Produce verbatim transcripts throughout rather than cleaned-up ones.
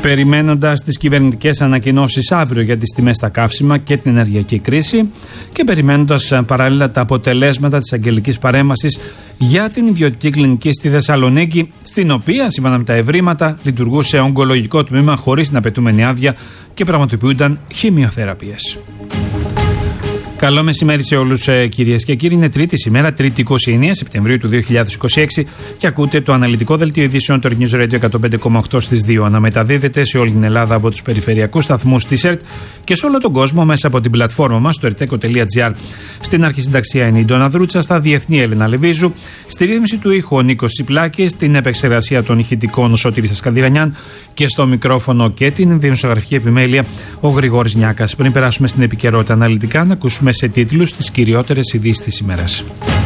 Περιμένοντας τις κυβερνητικές ανακοινώσεις αύριο για τις τιμές στα καύσιμα και την ενεργειακή κρίση και περιμένοντας παράλληλα τα αποτελέσματα της αγγελικής παρέμβασης για την ιδιωτική κλινική στη Θεσσαλονίκη, στην οποία, σύμφωνα με τα ευρήματα, λειτουργούσε ογκολογικό τμήμα χωρίς την απαιτούμενη άδεια και πραγματοποιούνταν χημειοθεραπείες. Καλό μεσημέρι σε όλους, κυρίες και κύριοι. Είναι Τρίτη σήμερα, Τρίτη εικοστή ενάτη Σεπτεμβρίου του δύο χιλιάδες είκοσι έξι, και ακούτε το αναλυτικό δελτίο ειδήσεων του News Radio εκατόν πέντε κόμμα οκτώ στις δύο. Αναμεταδίδεται σε όλη την Ελλάδα από τους περιφερειακούς σταθμούς της ΕΡΤ και σε όλο τον κόσμο μέσα από την πλατφόρμα μας, το ερτέκο τελεία τζι άρ. Στην αρχισυνταξία είναι η Ντόνα Δρούτσα, στα διεθνή Έλενα Λεβίζου, στη ρύθμιση του ήχου ο Νίκος Τσιπλάκης, στην επεξεργασία των ηχητικών ο Σωτήρης Ασκανδυρανιάν και στο μικρόφωνο και την δημοσιογραφική επιμέλεια ο Γρηγόρης Νιάκας. Πριν περάσουμε στην επικαιρότητα αναλυτικά, να ακούσουμε σε τίτλους τις κυριότερες ειδήσεις της ημέρας.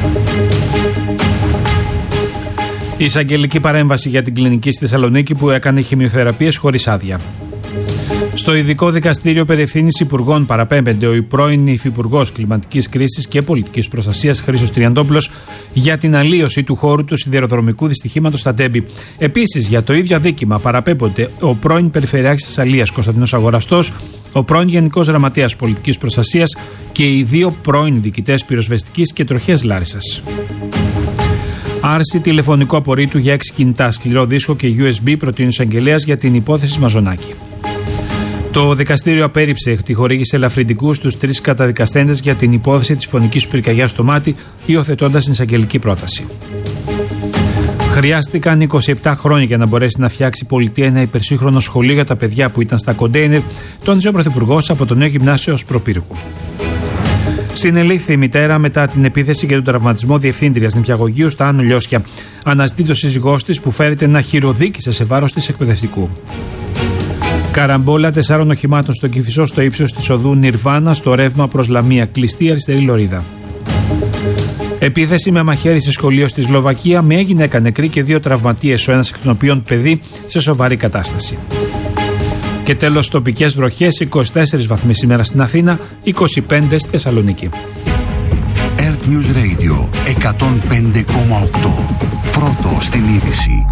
Η εισαγγελική παρέμβαση για την κλινική στη Θεσσαλονίκη που έκανε χημειοθεραπείες χωρίς άδεια. Στο ειδικό δικαστήριο περί ευθύνης υπουργών παραπέμπεται ο πρώην υφυπουργός κλιματικής κρίσης και πολιτικής προστασίας Χρήστος Τριαντόπουλος για την αλλίωση του χώρου του σιδηροδρομικού δυστυχήματος στα Τέμπη. Επίσης, για το ίδιο αδίκημα παραπέμπονται ο πρώην Περιφερειάρχης Θεσσαλίας Κωνσταντίνος Αγοραστός, ο πρώην Γενικός Γραμματέας Πολιτικής Προστασίας και οι δύο πρώην διοικητές πυροσβεστικής και τροχιάς Λάρισσας. Άρση τηλεφωνικού απορρίτου για έξι κινητά, σκληρό δίσκο και γιου ες μπι προτείνει ο εισαγγελέας για την υπόθεση Μαζονάκη. Το δικαστήριο απέρριψε τη χορήγηση ελαφρυντικού στους τρεις καταδικαστέντες για την υπόθεση της φωνικής πυρκαγιάς στο μάτι, υιοθετώντας την εισαγγελική πρόταση. Χρειάστηκαν είκοσι επτά χρόνια για να μπορέσει να φτιάξει η πολιτεία ένα υπερσύγχρονο σχολείο για τα παιδιά που ήταν στα κοντέινερ, τόνισε ο Πρωθυπουργός από το νέο γυμνάσιο ως προπύργου. Συνελήφθη η μητέρα μετά την επίθεση και τον τραυματισμό διευθύντριας νηπιαγωγείου στα Άνω Λιώσια. Αναζητεί το σύζυγός της που φέρεται να χειροδίκησε σε βάρος της εκπαιδευτικού. Καραμπόλα τεσσάρων οχημάτων στον Κηφισό στο ύψος της οδού Νιρβάνα στο ρεύμα προς Λαμία, κλειστή αριστερή λωρίδα. Επίθεση με μαχαίρι σε σχολείο στη Σλοβακία με γυναίκα νεκρή και δύο τραυματίες, ο ένας εκ των οποίων παιδί σε σοβαρή κατάσταση. Και τέλος, τοπικές βροχές, είκοσι τέσσερις βαθμοί σήμερα στην Αθήνα, είκοσι πέντε στη Θεσσαλονίκη. Earth News Radio εκατόν πέντε κόμμα οκτώ. Πρώτο στην είδηση.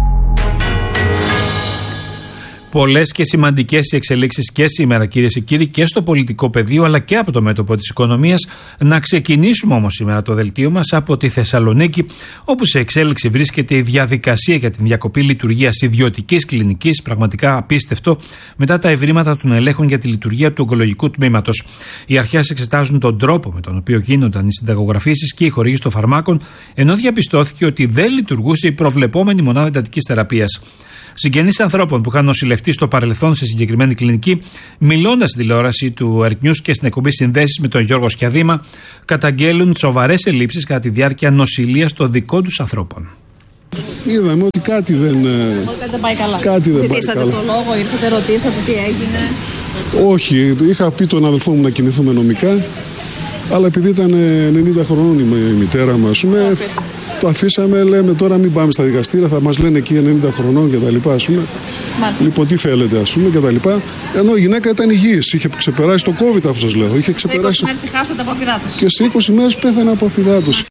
Πολλές και σημαντικές οι εξελίξεις και σήμερα, κυρίες και κύριοι, και στο πολιτικό πεδίο αλλά και από το μέτωπο της οικονομίας. Να ξεκινήσουμε όμως σήμερα το δελτίο μας από τη Θεσσαλονίκη, όπου σε εξέλιξη βρίσκεται η διαδικασία για την διακοπή λειτουργίας ιδιωτικής κλινικής. Πραγματικά απίστευτο, μετά τα ευρήματα των ελέγχων για τη λειτουργία του ογκολογικού τμήματος. Οι αρχές εξετάζουν τον τρόπο με τον οποίο γίνονταν οι συνταγογραφήσεις και η χορήγηση των φαρμάκων, ενώ διαπιστώθηκε ότι δεν λειτουργούσε η προβλεπόμενη μονάδα εντατικής θεραπείας. Συγγενείς ανθρώπων που είχαν νοσηλευτεί στο παρελθόν σε συγκεκριμένη κλινική, μιλώντας στη τηλεόραση του Earth News και στην εκπομπή Συνδέσεις με τον Γιώργο Σκιαδήμα, καταγγέλουν σοβαρές ελλείψεις κατά τη διάρκεια νοσηλείας των δικών τους ανθρώπων. Είδαμε ότι κάτι δεν, κάτι δεν πάει καλά. Κάτι δεν Ζητήσατε πάει το καλά. λόγο, ήρθατε, ρωτήσατε τι έγινε? Όχι, είχα πει τον αδελφό μου να κινηθούμε νομικά, αλλά επειδή ήταν ενενήντα χρονών η μητέρα μας, πούμε, το αφήσαμε, λέμε τώρα μην πάμε στα δικαστήρια, θα μας λένε εκεί ενενήντα χρονών κτλ. Λοιπόν, τι θέλετε, ας πούμε, κτλ. Ενώ η γυναίκα ήταν υγιής, είχε ξεπεράσει το COVID, αυτό σας λέω. Είχε ξεπεράσει. Σε είκοσι μέρες τη χάσατε από αφυδάτωση. Και σε είκοσι μέρες πέθανε από αφυδάτωση.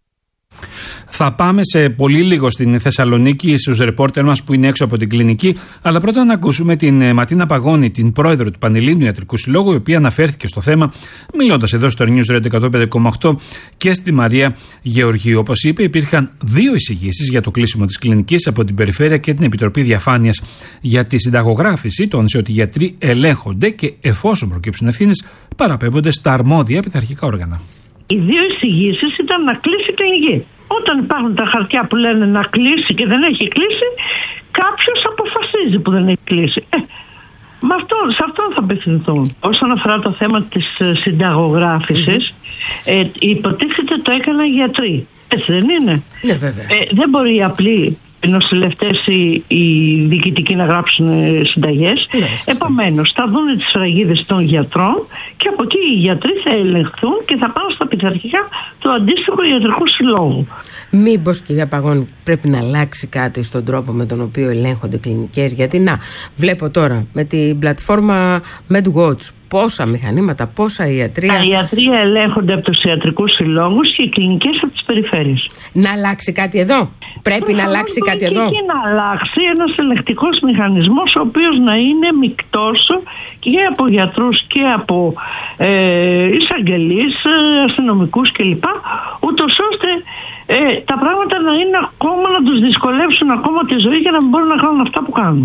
Θα πάμε σε πολύ λίγο στην Θεσσαλονίκη, στους ρεπόρτερ μας που είναι έξω από την κλινική. Αλλά πρώτα να ακούσουμε την Ματίνα Παγώνη, την πρόεδρο του Πανελλήνιου Ιατρικού Συλλόγου, η οποία αναφέρθηκε στο θέμα, μιλώντας εδώ στο News Radio εκατόν πέντε κόμμα οκτώ, και στη Μαρία Γεωργίου. Όπως είπε, υπήρχαν δύο εισηγήσεις για το κλείσιμο της κλινικής από την Περιφέρεια και την Επιτροπή Διαφάνειας. Για τη συνταγογράφηση, τόνισε ότι οι γιατροί ελέγχονται και εφόσον προκύψουν ευθύνες, παραπέμπονται στα αρμόδια πειθαρχικά όργανα. Οι δύο εισηγήσεις ήταν να κλείσει η κλινική. Όταν υπάρχουν τα χαρτιά που λένε να κλείσει και δεν έχει κλείσει, κάποιος αποφασίζει που δεν έχει κλείσει. Ε, με αυτό, σε αυτό θα απευθυνθούν. Όσον αφορά το θέμα της συνταγογράφησης, mm-hmm. ε, υποτίθεται το έκαναν γιατροί. Έτσι δεν είναι? Ναι, βέβαια. Ε, δεν μπορεί οι απλοί νοσηλευτές ή οι διοικητικοί να γράψουν συνταγές. Ναι, επομένως θα δουν τις σφραγίδες των γιατρών και από εκεί οι γιατροί θα ελεγχθούν και θα πάνε στα πειθαρχικά του αντίστοιχου ιατρικού συλλόγου. Μήπως, κυρία Παγώνη, πρέπει να αλλάξει κάτι στον τρόπο με τον οποίο ελέγχονται κλινικές? Γιατί να, βλέπω τώρα με την πλατφόρμα MedWatch Πόσα μηχανήματα, πόσα ιατρία. Τα ιατρία ελέγχονται από τους ιατρικούς συλλόγους και οι κλινικές από τις περιφέρειες. Να αλλάξει κάτι εδώ. Πρέπει Προφανώς να αλλάξει κάτι εδώ. Πρέπει να αλλάξει ένας ελεγκτικός μηχανισμός, ο οποίος να είναι μεικτός και από γιατρούς και από ε, εισαγγελείς, αστυνομικούς κλπ. Ούτως ώστε ε, τα πράγματα να είναι ακόμα, να τους δυσκολεύσουν ακόμα τη ζωή και να μην μπορούν να κάνουν αυτά που κάνουν.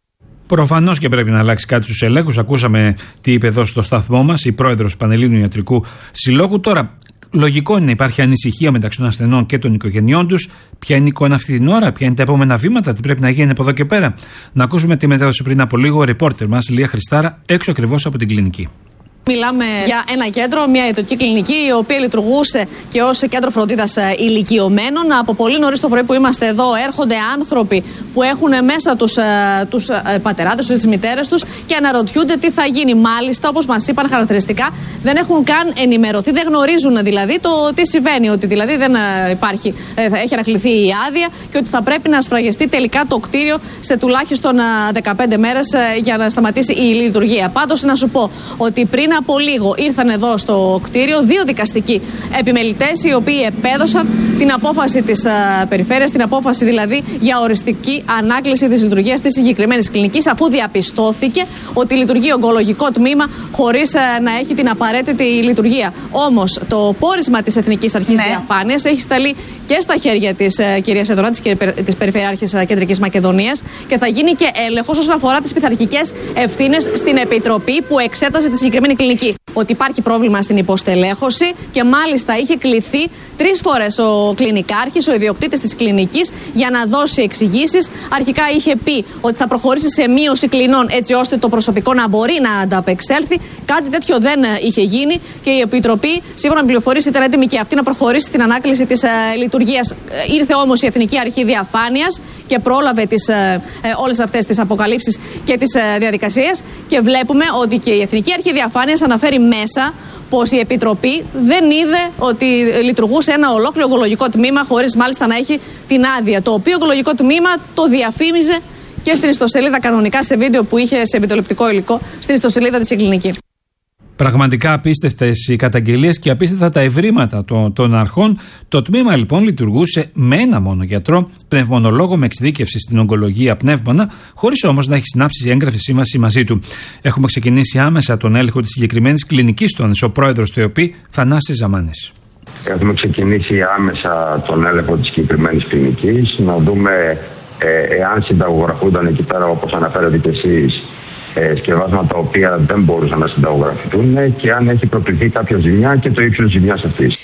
Προφανώς και πρέπει να αλλάξει κάτι στους ελέγχους. Ακούσαμε τι είπε εδώ στο σταθμό μας η πρόεδρος του Πανελλήνιου Ιατρικού Συλλόγου. Τώρα, λογικό είναι να υπάρχει ανησυχία μεταξύ των ασθενών και των οικογενειών τους. Ποια είναι η εικόνα αυτή την ώρα, ποια είναι τα επόμενα βήματα, τι πρέπει να γίνει από εδώ και πέρα. Να ακούσουμε τη μετάδοση πριν από λίγο ο ρεπόρτερ μας, Λία Χριστάρα, έξω ακριβώς από την κλινική. Μιλάμε για ένα κέντρο, μια ιατρική κλινική, η οποία λειτουργούσε και ως κέντρο φροντίδας ηλικιωμένων. Από πολύ νωρίς το πρωί που είμαστε εδώ, έρχονται άνθρωποι που έχουν μέσα τους, τους πατεράδες τους, τις μητέρες τους και αναρωτιούνται τι θα γίνει. Μάλιστα, όπως μας είπαν χαρακτηριστικά, δεν έχουν καν ενημερωθεί, δεν γνωρίζουν δηλαδή το τι συμβαίνει. Ότι δηλαδή δεν υπάρχει, έχει ανακληθεί η άδεια και ότι θα πρέπει να σφραγιστεί τελικά το κτίριο σε τουλάχιστον δεκαπέντε μέρες για να σταματήσει η λειτουργία. Πάντως, να σου πω ότι πριν από λίγο ήρθαν εδώ στο κτίριο δύο δικαστικοί επιμελητές, οι οποίοι επέδωσαν την απόφαση της uh, περιφέρειας, την απόφαση δηλαδή για οριστική ανάκληση της λειτουργίας της συγκεκριμένης κλινικής, αφού διαπιστώθηκε ότι λειτουργεί ογκολογικό τμήμα χωρίς uh, να έχει την απαραίτητη λειτουργία. Όμως το πόρισμα της Εθνικής Αρχής ναι. Διαφάνειας έχει σταλεί και στα χέρια της uh, κυρίας Εδωρά, της, της Περιφερειάρχης uh, Κεντρικής Μακεδονίας, και θα γίνει και έλεγχος όσον αφορά τις πειθαρχικές ευθύνες στην Επιτροπή που εξέτασε τη συγκεκριμένη κλινική. Ότι υπάρχει πρόβλημα στην υποστελέχωση και μάλιστα είχε κληθεί τρεις φορές ο κλινικάρχης, ο ιδιοκτήτης της κλινικής, για να δώσει εξηγήσεις. Αρχικά είχε πει ότι θα προχωρήσει σε μείωση κλινών έτσι ώστε το προσωπικό να μπορεί να ανταπεξέλθει. Κάτι τέτοιο δεν είχε γίνει και η Επιτροπή, σύμφωνα με πληροφορίες, ήταν έτοιμη και αυτή να προχωρήσει στην ανάκληση της ε, λειτουργίας. Ήρθε όμως η Εθνική Αρχή Διαφάνειας και πρόλαβε τις, ε, ε, όλες αυτές τις αποκαλύψεις και τις ε, διαδικασίες, και βλέπουμε ότι και η Εθνική Αρχή Διαφάνειας αναφέρει μέσα πως η Επιτροπή δεν είδε ότι λειτουργούσε ένα ολόκληρο ογκολογικό τμήμα χωρίς μάλιστα να έχει την άδεια. Το οποίο ογκολογικό τμήμα το διαφήμιζε και στην ιστοσελίδα κανονικά, σε βίντεο που είχε, σε βιντεοληπτικό υλικό, στην ιστοσελίδα της κλινική. Πραγματικά απίστευτες οι καταγγελίες και απίστευτα τα ευρήματα των, των αρχών. Το τμήμα λοιπόν λειτουργούσε με ένα μόνο γιατρό, πνευμονολόγο με εξειδίκευση στην ογκολογία πνεύμονα, χωρίς όμως να έχει συνάψει έγγραφη σύμβαση μαζί του. Έχουμε ξεκινήσει άμεσα τον έλεγχο της συγκεκριμένης κλινικής, τον ο πρόεδρος του ΕΟΠΗ, Θανάσης Ζαμάνης. Έχουμε ξεκινήσει άμεσα τον έλεγχο της συγκεκριμένης κλινικής, να δούμε ε, εάν συνταγογραφούνταν εκεί πέρα, όπως αναφέρατε και εσείς, σκευάσματα τα οποία δεν μπορούσαν να συνταγογραφηθούν και αν έχει προκριθεί κάποια ζημιά και το ύψος της ζημιάς αυτής.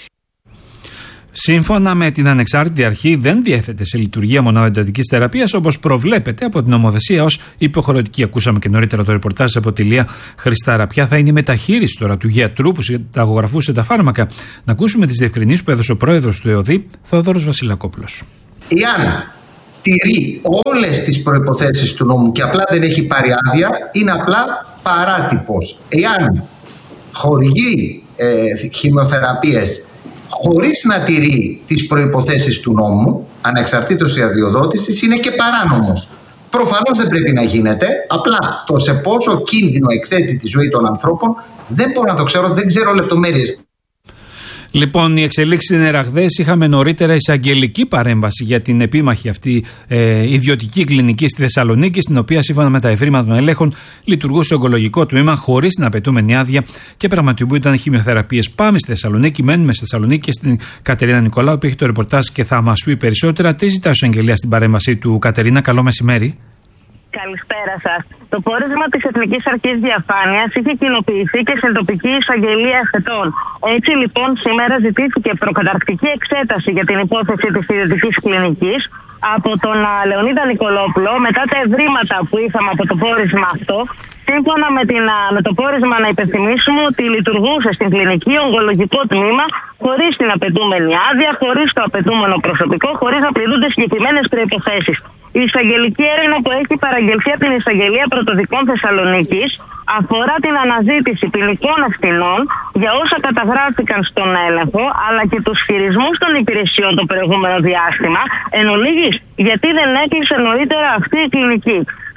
Σύμφωνα με την ανεξάρτητη αρχή, δεν διέθετε σε λειτουργία μονάδα εντατικής θεραπείας όπως προβλέπεται από την νομοθεσία ως υποχρεωτική. Ακούσαμε και νωρίτερα το ρεπορτάζ από τη Λία Χριστάρα. Ποια θα είναι η μεταχείριση τώρα του γιατρού που συνταγογραφούσε τα φάρμακα? Να ακούσουμε τις διευκρινήσεις που έδωσε ο πρόεδρος του ΕΟΔΗ, Θόδωρος Βασιλακόπουλος. Εάν τηρεί όλες τις προϋποθέσεις του νόμου και απλά δεν έχει πάρει άδεια, είναι απλά παράτυπος. Εάν χορηγεί ε, χημειοθεραπείες χωρίς να τηρεί τις προϋποθέσεις του νόμου, ανεξαρτήτως η αδειοδότησης, είναι και παράνομος. Προφανώς δεν πρέπει να γίνεται, απλά το σε πόσο κίνδυνο εκθέτει τη ζωή των ανθρώπων δεν μπορώ να το ξέρω, δεν ξέρω λεπτομέρειες. Λοιπόν, οι εξελίξεις είναι ραγδαίες. Είχαμε νωρίτερα εισαγγελική παρέμβαση για την επίμαχη αυτή ε, ιδιωτική κλινική στη Θεσσαλονίκη, στην οποία σύμφωνα με τα ευρήματα των ελέγχων λειτουργούσε ογκολογικό τμήμα χωρίς την απαιτούμενη άδεια και πραγματοποιούνταν χημειοθεραπείες. Πάμε στη Θεσσαλονίκη, μένουμε στη Θεσσαλονίκη και στην Κατερίνα Νικολάου που έχει το ρεπορτάζ και θα μας πει περισσότερα. Τι ζητάει ο εισαγγελέας στην παρέμβαση του, Κατερίνα? Καλό μεσημέρι. Καλησπέρα σας. Το πόρισμα της Εθνικής Αρχής Διαφάνειας είχε κοινοποιηθεί και στην τοπική εισαγγελία Εφετών. Έτσι λοιπόν σήμερα ζητήθηκε προκαταρκτική εξέταση για την υπόθεση της ιδιωτικής κλινικής από τον Λεωνίδα Νικολόπουλο. Μετά τα ευρήματα που είχαμε από το πόρισμα αυτό, σύμφωνα με, την, με το πόρισμα να υπενθυμίσουμε ότι λειτουργούσε στην κλινική ογκολογικό τμήμα χωρίς την απαιτούμενη άδεια, χωρίς το απαιτούμενο προσωπικό, χωρίς να πληρούνται συγκεκριμένες προϋποθέσεις. Η εισαγγελική έρευνα που έχει παραγγελθεί από την Εισαγγελία Πρωτοδικών Θεσσαλονίκης αφορά την αναζήτηση ποινικών ευθυνών για όσα καταγράφηκαν στον έλεγχο, αλλά και τους χειρισμούς των υπηρεσιών το προηγούμενο διάστημα, εν ολίγης γιατί δεν έκλεισε νωρίτερα αυτή η κλινική.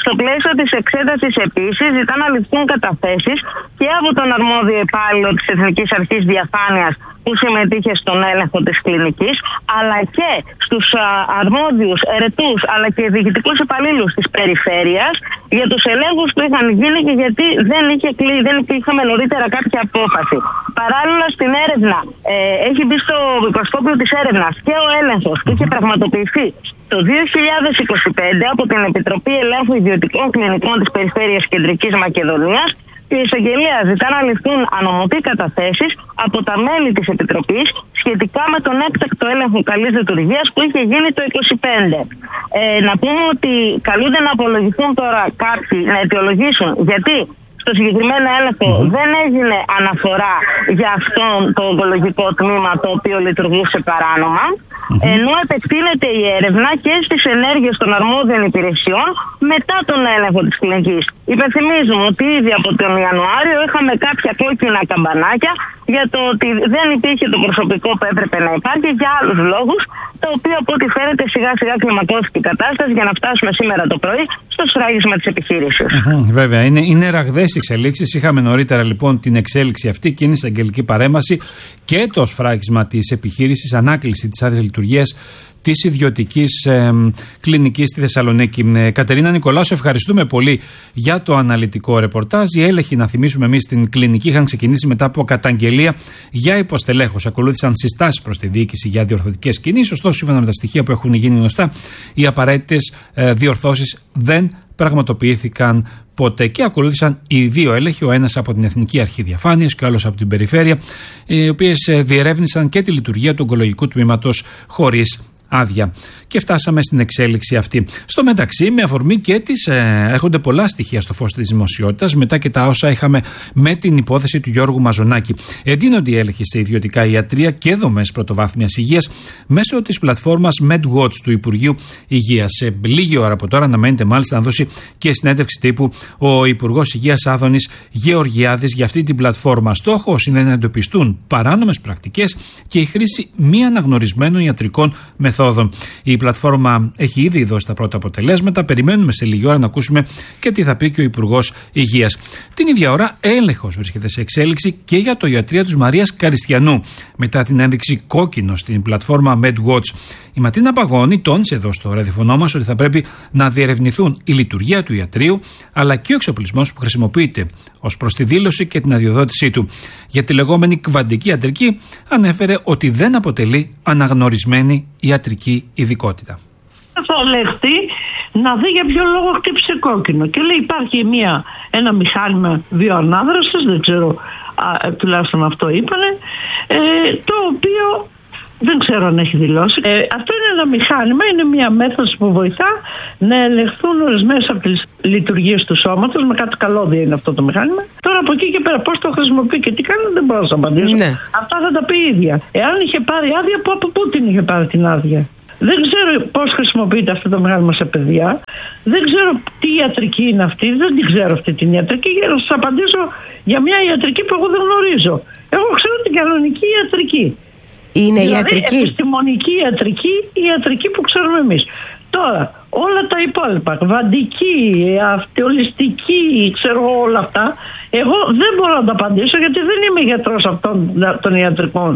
Στο πλαίσιο της εξέτασης επίσης ζητά να ληφθούν καταθέσεις και από τον αρμόδιο υπάλληλο της Εθνικής Αρχής Διαφάνειας που συμμετείχε στον έλεγχο της κλινικής, αλλά και στους α, αρμόδιους, ερετούς, αλλά και διοικητικούς υπαλλήλους της περιφέρειας για τους ελέγχους που είχαν γίνει και γιατί δεν, είχε κλει, δεν είχαμε νωρίτερα κάποια απόφαση. Παράλληλα στην έρευνα, ε, έχει μπει στο μικροσκόπιο της έρευνας και ο έλεγχος που είχε πραγματοποιηθεί το δύο χιλιάδες είκοσι πέντε από την Επιτροπή Ελέγχου Ιδιωτικών Κλινικών της Περιφέρειας Κεντρικής Μακεδονίας. Η εισαγγελία ζητά να ληφθούν ανομωτοί καταθέσεις από τα μέλη της Επιτροπής σχετικά με τον έκτακτο έλεγχο καλής λειτουργίας που είχε γίνει το είκοσι πέντε. Ε, να πούμε ότι καλούνται να απολογηθούν τώρα κάποιοι, να αιτιολογήσουν γιατί στο συγκεκριμένο έλεγχο mm-hmm. δεν έγινε αναφορά για αυτόν το ογκολογικό τμήμα το οποίο λειτουργούσε παράνομα, mm-hmm. ενώ επεκτείνεται η έρευνα και στις ενέργειες των αρμόδιων υπηρεσιών μετά τον έλεγχο της κλινικής. Υπενθυμίζουμε ότι ήδη από τον Ιανουάριο είχαμε κάποια κόκκινα καμπανάκια για το ότι δεν υπήρχε το προσωπικό που έπρεπε να υπάρχει για άλλους λόγους, το οποίο από ό,τι φαίνεται σιγά σιγά κλιμακώθηκε η κατάσταση για να φτάσουμε σήμερα το πρωί στο σφράγισμα της επιχείρησης. Mm-hmm, βέβαια, είναι, είναι ραγδαίες εξελίξεις. Είχαμε νωρίτερα λοιπόν την εξέλιξη αυτή, εκείνη στην αγγελική παρέμβαση και το σφράγισμα της επιχείρησης, ανάκληση της άδειας λειτουργίας της ιδιωτικής ε, κλινικής στη Θεσσαλονίκη. Ε, Κατερίνα Νικολάου, σε ευχαριστούμε πολύ για το αναλυτικό ρεπορτάζ. Οι έλεγχοι, να θυμίσουμε εμείς, στην κλινική είχαν ξεκινήσει μετά από καταγγελία για υποστελέχωση. Ακολούθησαν συστάσεις προς τη διοίκηση για διορθωτικές κινήσεις. Ωστόσο, σύμφωνα με τα στοιχεία που έχουν γίνει γνωστά, οι απαραίτητες ε, διορθώσεις δεν πραγματοποιήθηκαν ποτέ και ακολούθησαν οι δύο έλεγχοι, ο ένας από την Εθνική Αρχή Διαφάνειας και ο άλλος από την Περιφέρεια, οι οποίες διερεύνησαν και τη λειτουργία του ογκολογικού τμήματος χωρίς άδεια. Και φτάσαμε στην εξέλιξη αυτή. Στο μεταξύ, με αφορμή και τις ε, έρχονται πολλά στοιχεία στο φως της δημοσιότητας, μετά και τα όσα είχαμε με την υπόθεση του Γιώργου Μαζονάκη. Εντείνονται οι έλεγχοι σε ιδιωτικά ιατρεία και δομές πρωτοβάθμιας υγείας μέσω της πλατφόρμας MedWatch του Υπουργείου Υγείας. Σε λίγη ώρα από τώρα αναμένεται μάλιστα να δώσει και συνέντευξη τύπου ο Υπουργός Υγείας Άδωνης Γεωργιάδης για αυτή την πλατφόρμα. Στόχος είναι να εντοπιστούν παράνομες πρακτικές και η χρήση μη αναγνωρισμένων ιατρικών μεθόδων. Η πλατφόρμα έχει ήδη δώσει τα πρώτα αποτελέσματα. Περιμένουμε σε λίγη ώρα να ακούσουμε και τι θα πει και ο Υπουργός Υγείας. Την ίδια ώρα, έλεγχος βρίσκεται σε εξέλιξη και για το ιατρείο της Μαρίας Καριστιανού, μετά την ένδειξη κόκκινο στην πλατφόρμα MedWatch. Η Ματίνα Παγώνη τόνισε εδώ στο ραδιοφωνό μας ότι θα πρέπει να διερευνηθούν η λειτουργία του ιατρείου αλλά και ο εξοπλισμός που χρησιμοποιείται ως προς τη δήλωση και την αδειοδότησή του. Για τη λεγόμενη κβαντική ιατρική ανέφερε ότι δεν αποτελεί αναγνωρισμένη ιατρική ειδικότητα. Θα ελεγχθεί να δει για ποιο λόγο χτύπησε κόκκινο. Και λέει υπάρχει μια, ένα μηχάνημα βιοανάδρασης, δεν ξέρω, α, τουλάχιστον αυτό είπανε, ε, το οποίο δεν ξέρω αν έχει δηλώσει. Ε, αυτό είναι ένα μηχάνημα, είναι μια μέθοδος που βοηθά να ελεγχθούν ορισμένες από τις λειτουργίες του σώματος. Με κάτι καλώδια είναι αυτό το μηχάνημα. Τώρα από εκεί και πέρα πώς το χρησιμοποιεί και τι κάνει δεν μπορώ να απαντήσω. Ναι. Αυτά θα τα πει η ίδια. Εάν είχε πάρει άδεια, που από πού την είχε πάρει την άδεια. Δεν ξέρω πώς χρησιμοποιείται αυτό το μηχάνημα σε παιδιά. Δεν ξέρω τι ιατρική είναι αυτή. Δεν την ξέρω αυτή την ιατρική. Για να σας απαντήσω για μια ιατρική που εγώ δεν γνωρίζω. Εγώ ξέρω την κανονική ιατρική. Είναι δηλαδή, ιατρική. Επιστημονική ιατρική, η ιατρική που ξέρουμε εμείς. Τώρα, όλα τα υπόλοιπα, κβαντική, αυτιολιστική, ξέρω όλα αυτά, εγώ δεν μπορώ να τα απαντήσω γιατί δεν είμαι γιατρός αυτών των ιατρικών.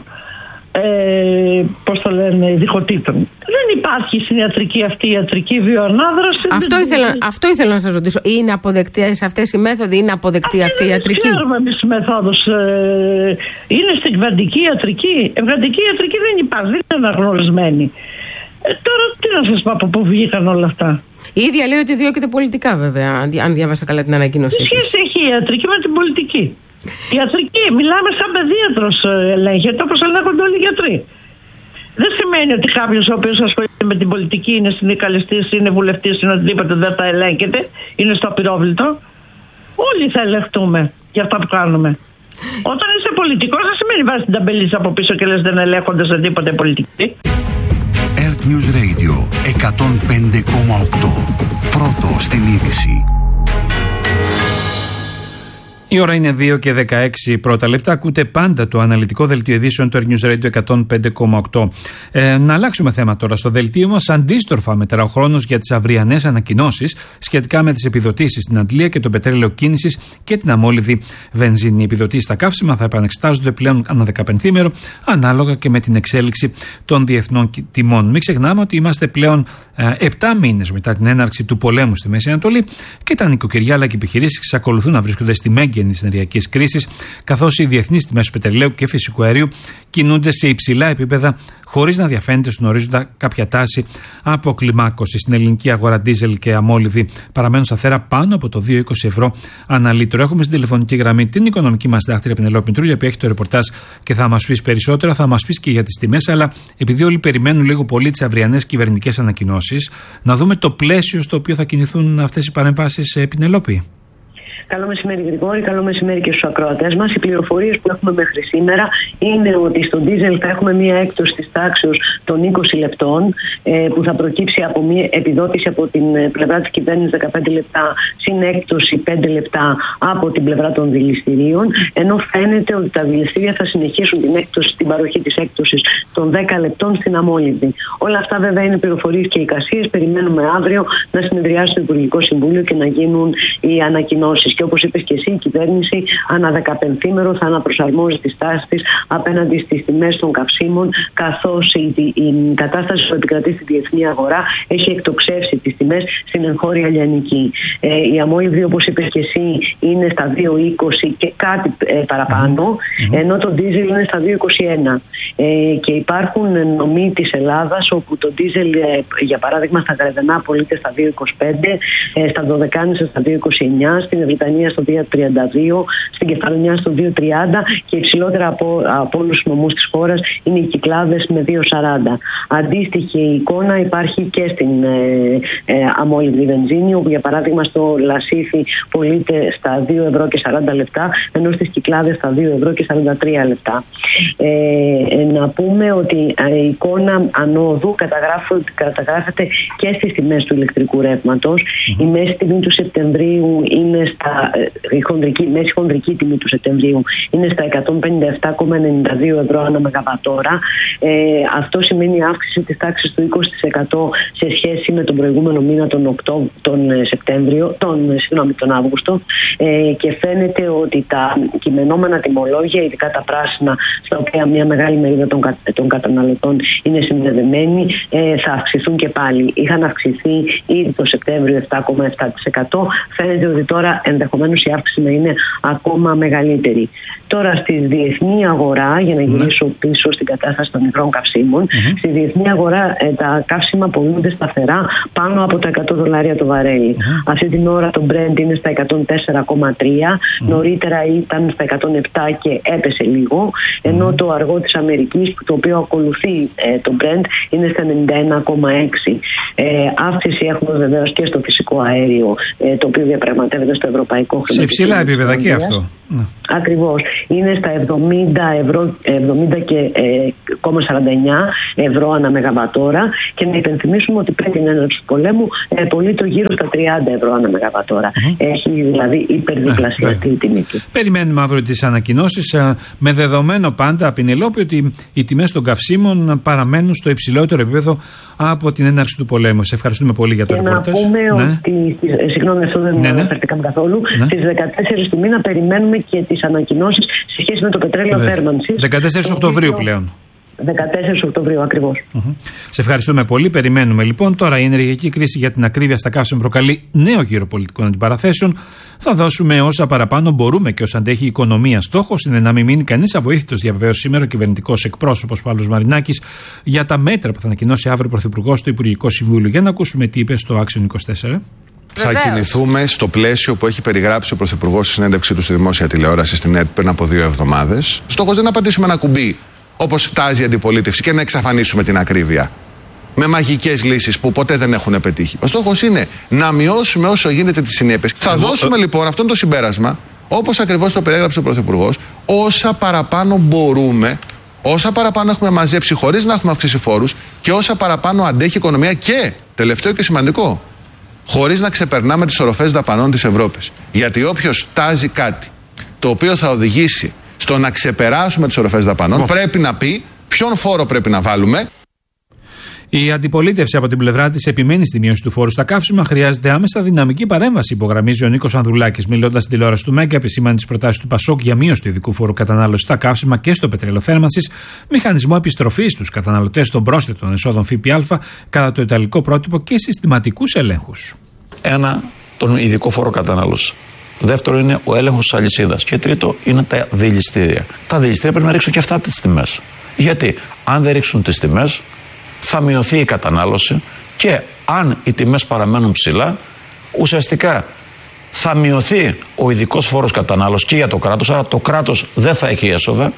Ε, πώς το λένε, ειδικοτήτων. Δεν υπάρχει στην ιατρική αυτή η ιατρική βιοανάδραση. Αυτό, δεν... ήθελα, αυτό ήθελα να σας ρωτήσω. Είναι αποδεκτές αυτές οι μέθοδοι, είναι αποδεκτή αυτή, αυτή η ιατρική? Δεν ξέρουμε εμείς τις μεθόδους. Ε, είναι στην κβαντική ιατρική. Η κβαντική ιατρική δεν υπάρχει, δεν είναι αναγνωρισμένη. Ε, τώρα τι να σας πω από πού βγήκαν όλα αυτά. Η ίδια λέει ότι διώκεται πολιτικά, βέβαια, αν διάβασα καλά την ανακοίνωση. Τι σχέση έχει η ιατρική με την πολιτική? Η ιατρική, μιλάμε σαν παιδίατρος ελέγχεται όπως ελέγχονται όλοι οι γιατροί. Δεν σημαίνει ότι κάποιος ο οποίος ασχολείται με την πολιτική είναι συνδικαλιστής, είναι βουλευτής, είναι οτιδήποτε δεν θα ελέγχεται, είναι στο απειρόβλητο. Όλοι θα ελεγχτούμε για αυτά που κάνουμε. Όταν είσαι πολιτικός δεν σημαίνει βάζει την ταμπελίτσα από πίσω και λες δεν ελέγχονται σε τίποτε πολιτική. Earth News Radio εκατόν πέντε κόμμα οκτώ. Πρώτο στην είδηση. Η ώρα είναι δύο και δεκαέξι πρώτα λεπτά. Ακούτε πάντα το αναλυτικό δελτίο ειδήσεων του Air News Radio εκατόν πέντε κόμμα οκτώ. Ε, να αλλάξουμε θέμα τώρα. Στο δελτίο μας, αντίστροφα μετρά ο χρόνος για τις αυριανές ανακοινώσεις σχετικά με τις επιδοτήσεις στην αντλία και το πετρέλαιο κίνησης και την αμόλυβδη βενζίνη. Οι επιδοτήσεις στα καύσιμα θα επανεξετάζονται πλέον ανά δεκαπενθήμερο, ανάλογα και με την εξέλιξη των διεθνών τιμών. Μην ξεχνάμε ότι είμαστε πλέον επτά μήνες μετά την έναρξη του πολέμου στη Μέση Ανατολή και τα νοικοκυριά αλλά και οι επιχειρήσεις εξακολουθούν να βρίσκονται στη μέγενη της ενεργειακής κρίσης, καθώς οι διεθνείς τιμές του πετρελαίου και φυσικού αερίου κινούνται σε υψηλά επίπεδα, χωρίς να διαφαίνεται στον ορίζοντα κάποια τάση αποκλιμάκωση. Στην ελληνική αγορά ντίζελ και αμόλυβδη παραμένουν σταθερά πάνω από το δύο είκοσι ευρώ ανά λίτρο. Έχουμε στην τηλεφωνική γραμμή την οικονομική μας δάκτυρα Πινελόπη Μητρούλια, που έχει το ρεπορτάζ και θα μας πει περισσότερα. Θα μας πει και για τις τιμές, αλλά επειδή όλοι περιμένουν λίγο πολύ τις αυριανές κυβερνητικές ανακοινώσεις, να δούμε το πλαίσιο στο οποίο θα κινηθούν αυτές οι παρεμβάσεις, Πινελόπη. Καλό μεσημέρι, Γρηγόρη. Καλό μεσημέρι και στους ακροατές μας. Οι πληροφορίες που έχουμε μέχρι σήμερα είναι ότι στο ντίζελ θα έχουμε μία έκπτωση της τάξης των είκοσι λεπτών, ε, που θα προκύψει από μία επιδότηση από την πλευρά της κυβέρνησης δεκαπέντε λεπτά, συν έκπτωση πέντε λεπτά από την πλευρά των δηληστηρίων. Ενώ φαίνεται ότι τα δηληστήρια θα συνεχίσουν την, έκπτωση, την παροχή της έκπτωσης των δέκα λεπτών στην αμόλυβδη. Όλα αυτά βέβαια είναι πληροφορίες και εικασίες. Περιμένουμε αύριο να συνεδριάσει το Υπουργικό Συμβούλιο και να γίνουν οι ανακοινώσεις. Και όπως είπες και εσύ, η κυβέρνηση ανά δεκαπενθήμερο θα αναπροσαρμόζει τις τάσεις της απέναντι στις τιμές των καυσίμων, καθώς η, η κατάσταση που επικρατεί στη διεθνή αγορά έχει εκτοξεύσει τις τιμές στην εγχώρια λιανική. Ε, η αμόλυβδη, όπως είπες και εσύ, είναι στα δύο είκοσι και κάτι ε, παραπάνω, mm-hmm. ενώ το ντίζελ είναι στα δύο είκοσι ένα. Ε, και υπάρχουν νομοί της Ελλάδας όπου το ντίζελ, ε, για παράδειγμα, στα Γαρδενά πωλείται στα δύο είκοσι πέντε, ε, στα Δωδεκάνησα στα δύο είκοσι εννιά, στην Βρυτανία στο δύο τριάντα δύο, στην Κεφαλονιά στο δύο τριάντα και υψηλότερα από, από όλους τους νομούς της χώρας είναι οι Κυκλάδες με δύο σαράντα. Αντίστοιχη εικόνα υπάρχει και στην ε, ε, αμόλυβδη βενζίνη, όπου για παράδειγμα στο Λασίθι πωλείται στα δύο ευρώ και σαράντα λεπτά, ενώ στις Κυκλάδες στα δύο ευρώ και σαράντα τρία λεπτά. Ε, ε, να πούμε ότι ε, η εικόνα ανόδου καταγράφεται και στις τιμές του ηλεκτρικού ρεύματος. Mm-hmm. Η μέση τιμή του Σεπτεμβρίου είναι στα, η χονδρική, μέση χονδρική τιμή του Σεπτεμβρίου είναι στα εκατόν πενήντα επτά κόμμα ενενήντα δύο ευρώ ανά μεγαβατόρα. Ε, αυτό σημαίνει αύξηση της τάξης του είκοσι τοις εκατό σε σχέση με τον προηγούμενο μήνα, τον, Οκτώ, τον Σεπτέμβριο, τον, συγγνώμη, τον Αύγουστο. Ε, και φαίνεται ότι τα κειμενόμενα τιμολόγια, ειδικά τα πράσινα, στα οποία μια μεγάλη μερίδα των, των καταναλωτών είναι συνδεδεμένοι, ε, θα αυξηθούν και πάλι. Είχαν αυξηθεί ήδη το Σεπτέμβριο επτά κόμμα επτά τοις εκατό. Φαίνεται ότι τώρα ενδεχομένως η αύξηση να είναι ακόμα μεγαλύτερη. Τώρα στη διεθνή αγορά, για να γυρίσω mm. πίσω στην κατάσταση των υγρών καυσίμων, mm-hmm. στη διεθνή αγορά ε, τα καύσιμα πωλούνται σταθερά πάνω από τα εκατό δολάρια το βαρέλι. Mm-hmm. Αυτή την ώρα το Brent είναι στα εκατόν τέσσερα κόμμα τρία, mm-hmm. νωρίτερα ήταν στα εκατόν επτά και έπεσε λίγο, ενώ mm-hmm. το αργό της Αμερικής, το οποίο ακολουθεί ε, το Brent, είναι στα ενενήντα ένα κόμμα έξι. Ε, αύξηση έχουμε βεβαίως και στο φυσικό αέριο, ε, το οποίο διαπραγματεύεται στο ευρωπαϊκό χρηματιστήριο. Σε υψηλά επίπεδα και αυτό. Ακριβώς. Είναι στα εβδομήντα ευρώ, εβδομήντα κόμμα σαράντα εννιά ευρώ ανά μεγαβατόρα, και να υπενθυμίσουμε ότι πριν την έναρξη του πολέμου ε, πωλείται γύρω στα τριάντα ευρώ ανά μεγαβατόρα. Mm-hmm. Έχει δηλαδή υπερδιπλασιαστεί η τιμή του. Περιμένουμε αύριο τις ανακοινώσεις, με δεδομένο πάντα, Πινελόπη, ότι οι τιμές των καυσίμων παραμένουν στο υψηλότερο επίπεδο από την έναρξη του πολέμου. Σε ευχαριστούμε πολύ για το ρεπορτάζ. Να πούμε ναι. ότι. Συγγνώμη, αυτό δεν ναι, ναι. αναφερθήκαμε καθόλου. Ναι. Στις δεκατέσσερις του μήνα περιμένουμε και τις ανακοινώσεις σε σχέση με το πετρέλαιο θέρμανσης. δεκατέσσερις Οκτωβρίου πλέον. δεκατέσσερις Οκτωβρίου ακριβώς. Mm-hmm. Σε ευχαριστούμε πολύ. Περιμένουμε λοιπόν. Τώρα η ενεργειακή κρίση, για την ακρίβεια, στα καύσιμα προκαλεί νέο γύρο πολιτικών αντιπαραθέσεων. Θα δώσουμε όσα παραπάνω μπορούμε και όσα αντέχει η οικονομία. Στόχος είναι να μην μείνει κανείς αβοήθητος, διαβεβαίωσε σήμερα ο κυβερνητικός εκπρόσωπος Παύλος Μαρινάκης για τα μέτρα που θα ανακοινώσει αύριο ο Πρωθυπουργός στο Υπουργικό Συμβούλιο. Για να ακούσουμε τι είπε στο Άξιον είκοσι τέσσερα. Θα κινηθούμε στο πλαίσιο που έχει περιγράψει ο Πρωθυπουργός στη συνέντευξή του στη δημόσια τηλεόραση στην ΕΡΤ πριν από δύο εβδομάδες. Στόχος δεν είναι να πατήσουμε ένα κουμπί, όπως τάζει η αντιπολίτευση, και να εξαφανίσουμε την ακρίβεια με μαγικές λύσεις που ποτέ δεν έχουν πετύχει. Ο στόχος είναι να μειώσουμε όσο γίνεται τις συνέπειες. Θα δώσουμε λοιπόν αυτό το συμπέρασμα, όπως ακριβώς το περιέγραψε ο Πρωθυπουργός, όσα παραπάνω μπορούμε, όσα παραπάνω έχουμε μαζέψει χωρίς να έχουμε αυξήσει φόρους και όσα παραπάνω αντέχει η οικονομία, και τελευταίο και σημαντικό, χωρίς να ξεπερνάμε τις οροφές δαπανών της Ευρώπης. Γιατί όποιος τάζει κάτι το οποίο θα οδηγήσει στο να ξεπεράσουμε τις οροφές δαπανών, πρέπει να πει ποιον φόρο πρέπει να βάλουμε. Η αντιπολίτευση από την πλευρά της επιμένει στη μείωση του φόρου στα καύσιμα. Χρειάζεται άμεσα δυναμική παρέμβαση, υπογραμμίζει ο Νίκος Ανδρουλάκης. Μιλώντας στην τηλεόραση του ΜΕΚΑ, επισήμανε τις προτάσεις του ΠΑΣΟΚ για μείωση του ειδικού φόρου κατανάλωσης στα καύσιμα και στο πετρελαιοθέρμανσης, μηχανισμό επιστροφής στους καταναλωτές των πρόσθετων εσόδων ΦΠΑ κατά το ιταλικό πρότυπο και συστηματικούς ελέγχους. Ένα, τον ειδικό φόρο κατανάλωσης. Δεύτερο είναι ο έλεγχος της αλυσίδας. Και τρίτο είναι τα δηληστήρια. Τα δηληστήρια πρέπει να ρίξουν και αυτά τις τιμές. Γιατί αν δεν ρίξουν τις τιμές, θα μειωθεί η κατανάλωση και αν οι τιμές παραμένουν ψηλά, ουσιαστικά θα μειωθεί ο ειδικός φόρος κατανάλωσης και για το κράτος, άρα το κράτος δεν θα έχει έσοδα,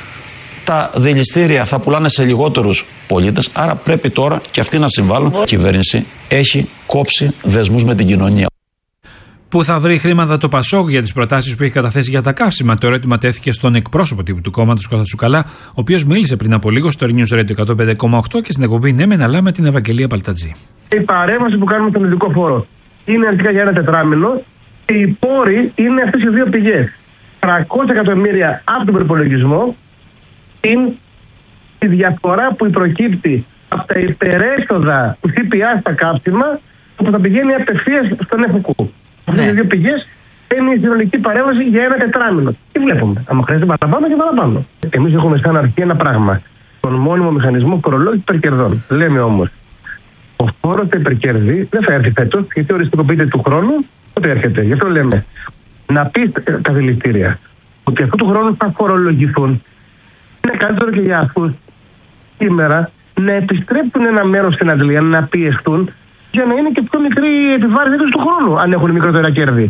τα δηληστήρια θα πουλάνε σε λιγότερους πολίτες, άρα πρέπει τώρα και αυτοί να συμβάλλουν. Η κυβέρνηση έχει κόψει δεσμούς με την κοινωνία. Πού θα βρει χρήματα το ΠΑΣΟΚ για τις προτάσεις που έχει καταθέσει για τα καύσιμα? Το ερώτημα τέθηκε στον εκπρόσωπο τύπου του κόμματος, Κώστα Τσουκαλά, ο οποίος μίλησε πριν από λίγο στο News Radio εκατόν πέντε κόμμα οκτώ και στην εκπομπή Ναι Μεν Αλλά με την Ευαγγελία Παλτατζή. Η παρέμβαση που κάνουμε στον ειδικό φόρο είναι αρχικά για ένα τετράμινο και οι πόροι είναι αυτές οι δύο πηγές. τριακόσια εκατομμύρια από τον προπολογισμό είναι η διαφορά που προκύπτει από τα υπερέσοδα του ΦΠΑ στα καύσιμα που θα πηγαίνει απευθείας στον ΕΦΟΚΟΥ. Αυτές οι δύο πηγές είναι η συνολική παρέμβαση για ένα τετράμινο. Τι βλέπουμε? Αν χρειάζεται παραπάνω και παραπάνω. Εμείς έχουμε σαν αρχή ένα πράγμα. Τον μόνιμο μηχανισμό φορολόγηση υπερκερδών. Λέμε όμως, ο φόρος τα υπερκέρδη δεν θα έρθει φέτος, γιατί οριστικοποιείται του χρόνου. Πότε έρχεται? Γι' αυτό λέμε να πει τα δηληστήρια ότι αυτού του χρόνου θα φορολογηθούν. Είναι καλύτερο και για αυτούς σήμερα να επιστρέψουν ένα μέρος στην αντλία, να πιεστούν, για να είναι και πιο μικρή η επιβάρυνση του χρόνου, αν έχουν μικρότερα κέρδη.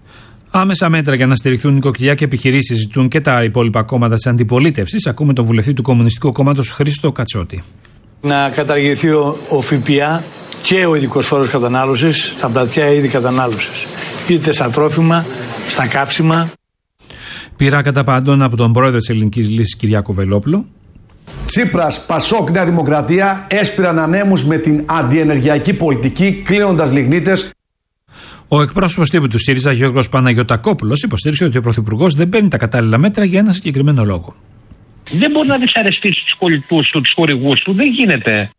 Άμεσα μέτρα για να στηριχθούν νοικοκυριά και επιχειρήσεις ζητούν και τα υπόλοιπα κόμματα της αντιπολίτευσης. Ακούμε τον βουλευτή του Κομμουνιστικού Κόμματος Χρήστο Κατσότη. Να καταργηθεί ο, ο ΦΠΑ και ο ειδικός φόρος κατανάλωσης στα πλατιά είδη κατανάλωσης. Είτε στα τρόφιμα, στα καύσιμα. Πειρά κατά πάντων από τον πρόεδρο της Ελληνικής Λύσης Κυριάκο Βελόπουλο. Τσίπρας, Πασόκ, Νέα Δημοκρατία έσπηραν ανέμους με την αντιενεργειακή πολιτική, κλείνοντας λιγνίτες. Ο εκπρόσωπος τύπου του ΣΥΡΙΖΑ, Γιώργος Παναγιωτακόπουλος, υποστήριξε ότι ο Πρωθυπουργός δεν παίρνει τα κατάλληλα μέτρα για ένα συγκεκριμένο λόγο. Δεν μπορεί να δυσαρεστήσει τους πολιτούς του, τους χορηγούς του, δεν γίνεται.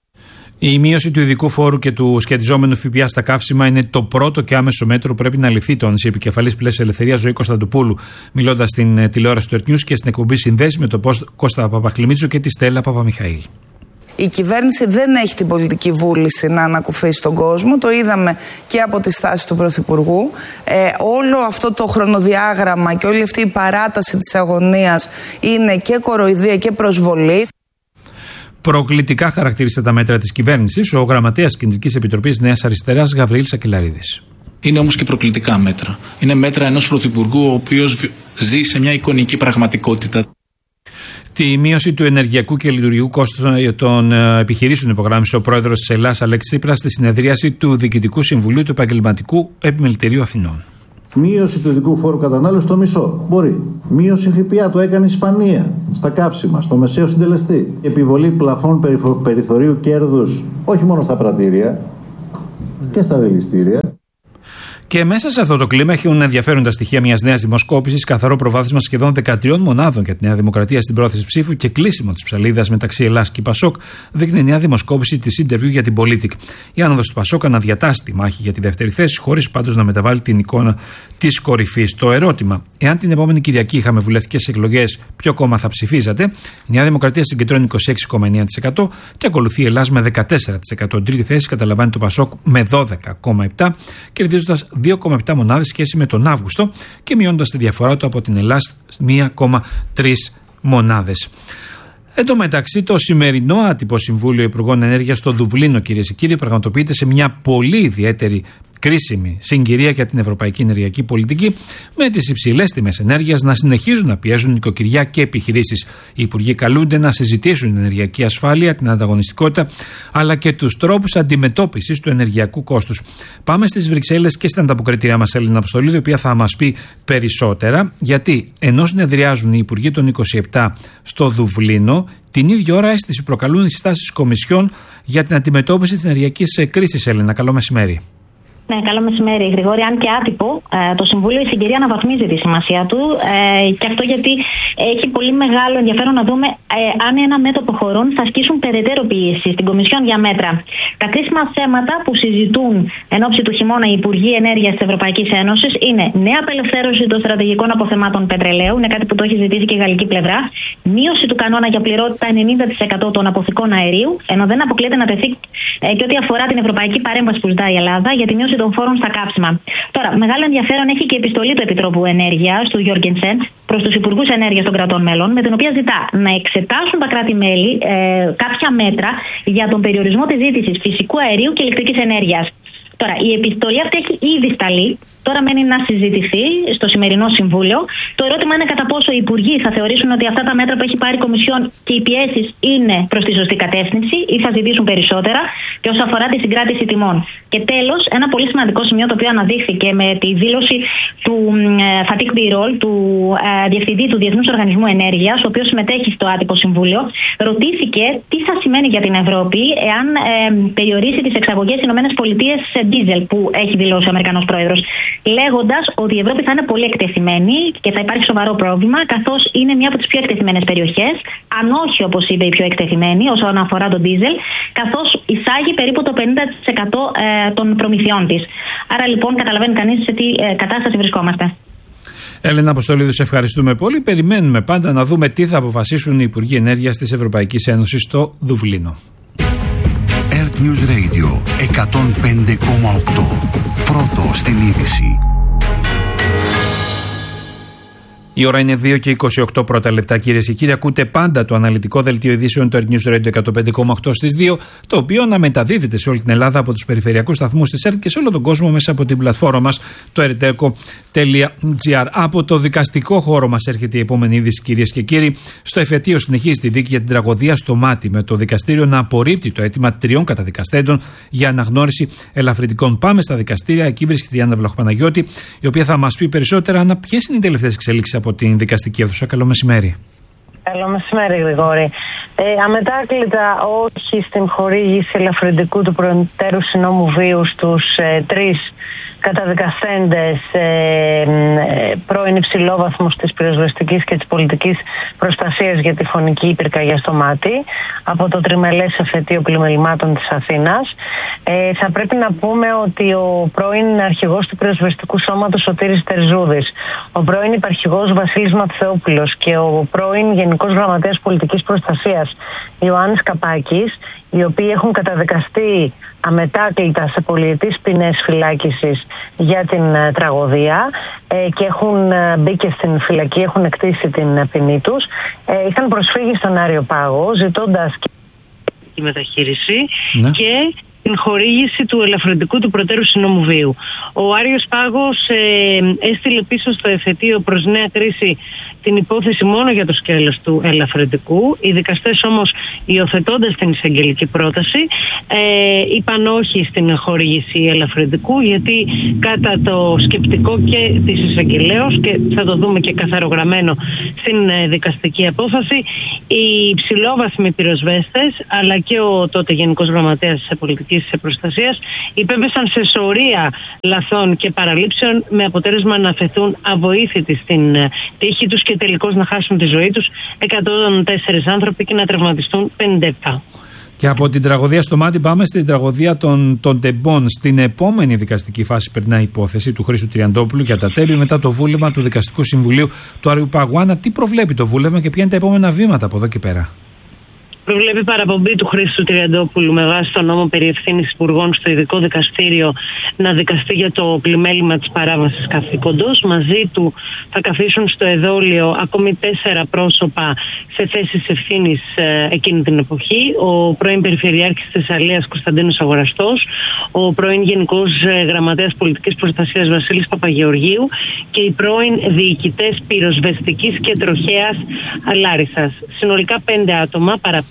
Η μείωση του ειδικού φόρου και του σχετιζόμενου ΦΠΑ στα καύσιμα είναι το πρώτο και άμεσο μέτρο που πρέπει να ληφθεί, τόνισε η επικεφαλής Πλαίσια Ελευθερία Ζωή Κωνσταντοπούλου, μιλώντας στην τηλεόραση του Earth News και στην εκπομπή Συνδέση με τον Κώστα Παπαχλημίτσο και τη Στέλλα Παπαμιχαήλ. Η κυβέρνηση δεν έχει την πολιτική βούληση να ανακουφίσει τον κόσμο. Το είδαμε και από τη στάση του Πρωθυπουργού. Ε, όλο αυτό το χρονοδιάγραμμα και όλη αυτή η παράταση της αγωνίας είναι και κοροϊδία και προσβολή. Προκλητικά χαρακτήρισε τα μέτρα της κυβέρνησης ο γραμματέας Κεντρικής Επιτροπής Νέας Αριστεράς Γαβριήλ Σακελαρίδης. Είναι όμως και προκλητικά μέτρα. Είναι μέτρα ενός πρωθυπουργού ο οποίος ζει σε μια εικονική πραγματικότητα. Τη μείωση του ενεργειακού και λειτουργικού κόστους των επιχειρήσεων υπογράμμισε ο πρόεδρος της Ελλάδας Αλέξης Τσίπρας στη συνεδρίαση του Διοικητικού Συμβουλίου του Επαγγελματικού Επιμελητηρίου Αθηνών. Μείωση του ειδικού φόρου κατανάλωσης στο μισό. Μπορεί. Μείωση ΦΠΑ το έκανε η Ισπανία στα καύσιμα, στο μεσαίο συντελεστή. Επιβολή πλαφών περιθωρίου κέρδους όχι μόνο στα πρατήρια και στα δηληστήρια. Και μέσα σε αυτό το κλίμα έχουν ενδιαφέροντα στοιχεία μιας νέας δημοσκόπησης, καθαρό προβάδισμα σχεδόν δεκατρία μονάδων για τη Νέα Δημοκρατία στην πρόθεση ψήφου και κλείσιμο της ψαλίδας μεταξύ Ελλάς και Πασόκ, δείχνει νέα δημοσκόπηση της Interview για την Πολίτικ. Η άνοδος του Πασόκ αναδιατάσσει τη μάχη για τη δεύτερη θέση, χωρίς πάντως να μεταβάλει την εικόνα της κορυφής. Το ερώτημα, εάν την επόμενη Κυριακή είχαμε βουλευτικές εκλογές, ποιο κόμμα θα ψηφίζατε? Η Νέα Δημοκρατία συγκεντρώνει είκοσι έξι κόμμα εννέα τοις εκατό και ακολουθεί η Ελλάς με δεκατέσσερα τοις εκατό. Τρίτη θέση καταλαμβάνει το Πασόκ με δώδεκα κόμμα επτά τοις εκατό, κερδίζοντας δύο κόμμα επτά μονάδες σχέση με τον Αύγουστο και μειώνοντας τη διαφορά του από την Ελλάδα μία κόμμα τρία μονάδες. Εν τω μεταξύ, το σημερινό άτυπο Συμβούλιο Υπουργών Ενέργειας στο Δουβλίνο, κυρίες και κύριοι, πραγματοποιείται σε μια πολύ ιδιαίτερη κρίσιμη συγκυρία για την ευρωπαϊκή ενεργειακή πολιτική, με τις υψηλές τιμές ενέργειας να συνεχίζουν να πιέζουν νοικοκυριά και επιχειρήσεις. Οι υπουργοί καλούνται να συζητήσουν την ενεργειακή ασφάλεια, την ανταγωνιστικότητα, αλλά και τους τρόπους αντιμετώπισης του ενεργειακού κόστους. Πάμε στις Βρυξέλλες και στην ανταποκριτήριά μας Έλληνα Αποστολίδου, η οποία θα μας πει περισσότερα, γιατί ενώ συνεδριάζουν οι υπουργοί των είκοσι επτά στο Δουβλίνο, την ίδια ώρα αίσθηση προκαλούν οι συστάσεις της Κομισιόν για την αντιμετώπιση της ενεργειακής κρίσης. Έλληνα, καλό μεσημέρι. Ναι, καλό μεσημέρι, Γρηγόρη. Αν και άτυπο, το Συμβούλιο η συγκυρία αναβαθμίζει τη σημασία του ε, και αυτό γιατί έχει πολύ μεγάλο ενδιαφέρον να δούμε ε, αν ένα μέτωπο χωρών θα ασκήσουν περαιτέρω πίεση στην Κομισιόν για μέτρα. Τα κρίσιμα θέματα που συζητούν εν ώψη του χειμώνα οι Υπουργοί Ενέργειας της Ευρωπαϊκής Ένωσης είναι νέα απελευθέρωση των στρατηγικών αποθεμάτων πετρελαίου, είναι κάτι που το έχει ζητήσει και η γαλλική πλευρά, μείωση του κανόνα για πληρότητα ενενήντα τοις εκατό των αποθηκών αερίου, ενώ δεν αποκλείεται να τεθεί ε, και ό,τι αφορά την ευρωπαϊκή παρέμβαση που ζητάει η Ελλάδα για τη μείωση των φόρων στα κάψιμα. Τώρα, μεγάλο ενδιαφέρον έχει και η επιστολή του Επιτρόπου Ενέργειας, του Γιώργενσεν, προς τους Υπουργούς Ενέργειας των κρατών μέλων, με την οποία ζητά να εξετάσουν τα κράτη-μέλη ε, κάποια μέτρα για τον περιορισμό της ζήτησης φυσικού αερίου και ηλεκτρικής ενέργειας. Τώρα, η επιστολή αυτή έχει ήδη σταλεί. Τώρα μένει να συζητηθεί στο σημερινό Συμβούλιο. Το ερώτημα είναι κατά πόσο οι Υπουργοί θα θεωρήσουν ότι αυτά τα μέτρα που έχει πάρει η Κομισιόν και οι πιέσεις είναι προς τη σωστή κατεύθυνση ή θα ζητήσουν περισσότερα και όσο αφορά τη συγκράτηση τιμών. Και τέλος, ένα πολύ σημαντικό σημείο το οποίο αναδείχθηκε με τη δήλωση του Φατίκ Μπιρόλ, του ε, Διευθυντή του Διεθνούς Οργανισμού Ενέργειας, ο οποίος συμμετέχει στο άτυπο Συμβούλιο, ρωτήθηκε τι θα σημαίνει για την Ευρώπη εάν ε, περιορίσει τις εξαγωγές στις ΗΠΑ σε ντίζελ που έχει δηλώσει ο Αμερικανός Πρόεδρος. Λέγοντας ότι η Ευρώπη θα είναι πολύ εκτεθειμένη και θα υπάρχει σοβαρό πρόβλημα, καθώς είναι μια από τις πιο εκτεθειμένες περιοχές, αν όχι όπως είπε η πιο εκτεθειμένη όσον αφορά τον ντίζελ, καθώς εισάγει περίπου το πενήντα τοις εκατό των προμηθειών της. Άρα λοιπόν καταλαβαίνει κανείς σε τι κατάσταση βρισκόμαστε. Έλενα Αποστολίδου, σε ευχαριστούμε πολύ. Περιμένουμε πάντα να δούμε τι θα αποφασίσουν οι Υπουργοί Ενέργειας της Ευρωπαϊκής Ένωσης στο Δουβλίνο. Earth News Radio εκατόν πέντε κόμμα οκτώ. Πρώτο στην είδηση. Η ώρα είναι δύο και είκοσι οκτώ πρώτα λεπτά, κυρίες και κύριοι. Ακούτε πάντα το αναλυτικό δελτίο ειδήσεων του Earth News Radio εκατόν πέντε κόμμα οκτώ στις δύο, το οποίο αναμεταδίδεται σε όλη την Ελλάδα από τους περιφερειακούς σταθμούς της ΕΡΤ και σε όλο τον κόσμο μέσα από την πλατφόρμα μας, το ερτέκο τελεία τζι άρ. Από το δικαστικό χώρο μας έρχεται η επόμενη είδηση, κυρίες και κύριοι. Στο εφετείο συνεχίζει τη δίκη για την τραγωδία στο Μάτι, με το δικαστήριο να απορρίπτει το αίτημα τριών καταδικαστέντων για αναγνώριση ελαφρυντικών. Πάμε στα δικαστήρια. Εκεί βρίσκεται η Άννα Βλαχοπαναγιώτη, η οποία θα μας πει περισσότερα. Άννα, ποιες είναι οι τελευταίες εξελίξεις από την δικαστική αίθουσα? Καλό μεσημέρι. Καλό μεσημέρι, Γρηγόρη. Ε, αμετάκλητα όχι στην χορήγηση ελαφρυντικού του προτέρου συνόμου βίου στους ε, τρεις καταδικασέντες ε, ε, πρώην υψηλόβαθμους της πυροσβεστικής και της πολιτικής προστασίας για τη φωνική πυρκαγιά στο Μάτι από το τριμελές εφετείο πλημελημάτων της Αθήνας. Ε, θα πρέπει να πούμε ότι ο πρώην αρχηγός του πυροσβεστικού σώματος Σωτήρης Τερζούδης, ο πρώην υπαρχηγός Βασίλης Ματθεόπουλος και ο πρώην γενικός γραμματέας πολιτικής προστασίας Ιωάννης Καπάκης, οι οποίοι έχουν καταδικαστεί αμετάκλητα σε πολυετής ποινές φυλάκισης για την uh, τραγωδία ε, και έχουν uh, μπει και στην φυλακή, έχουν εκτίσει την ποινή τους, ε, είχαν προσφύγει στον Άριο Πάγο ζητώντας και τη μεταχείριση ναι. και την χορήγηση του ελαφρυντικού του προτέρου συνόμου βίου. Ο Άριος Πάγος ε, έστειλε πίσω στο εφετείο προς νέα κρίση την υπόθεση μόνο για το σκέλος του ελαφρυντικού. Οι δικαστές όμως, υιοθετώντας την εισαγγελική πρόταση, ε, είπαν όχι στην χορήγηση ελαφρυντικού, γιατί κατά το σκεπτικό και της εισαγγελέως, και θα το δούμε και καθαρογραμμένο στην ε, δικαστική απόφαση, οι υψηλόβαθμοι πυροσβέστες αλλά και ο τότε Γενικός Γραμματέας της Πολιτικής Προστασίας υπέμπεσαν σε σωρία λαθών και παραλήψεων, με αποτέλεσμα να αφαιθούν αβοήθητοι στην ε, τύχη τους και τελικώς να χάσουν τη ζωή τους εκατόν τέσσερις άνθρωποι και να τραυματιστούν πενήντα επτά. Και από την τραγωδία στο Μάτι πάμε στην τραγωδία των, των τεμπών. Στην επόμενη δικαστική φάση περνάει η υπόθεση του Χρήστου Τριαντόπουλου για τα τέμπη μετά το βούλευμα του Δικαστικού Συμβουλίου του Άριου Πάγου. Άννα, τι προβλέπει το βούλευμα και ποια είναι τα επόμενα βήματα από εδώ και πέρα? Προβλέπει παραπομπή του Χρήστου Τριαντόπουλου με βάση τον νόμο περί ευθύνης υπουργών στο ειδικό δικαστήριο να δικαστεί για το πλημέλημα της παράβασης καθήκοντος. Μαζί του θα καθίσουν στο εδόλιο ακόμη τέσσερα πρόσωπα σε θέσεις ευθύνης ε, εκείνη την εποχή. Ο πρώην Περιφερειάρχης της Θεσσαλίας Κωνσταντίνος Αγοραστός, ο πρώην Γενικός Γραμματέας Πολιτικής Προστασίας Βασίλης Παπαγεωργίου και οι πρώην διοικητές πυροσβεστικής και τροχέας Λάρισσας. Συνολικά πέντε άτομα παραπέμπουν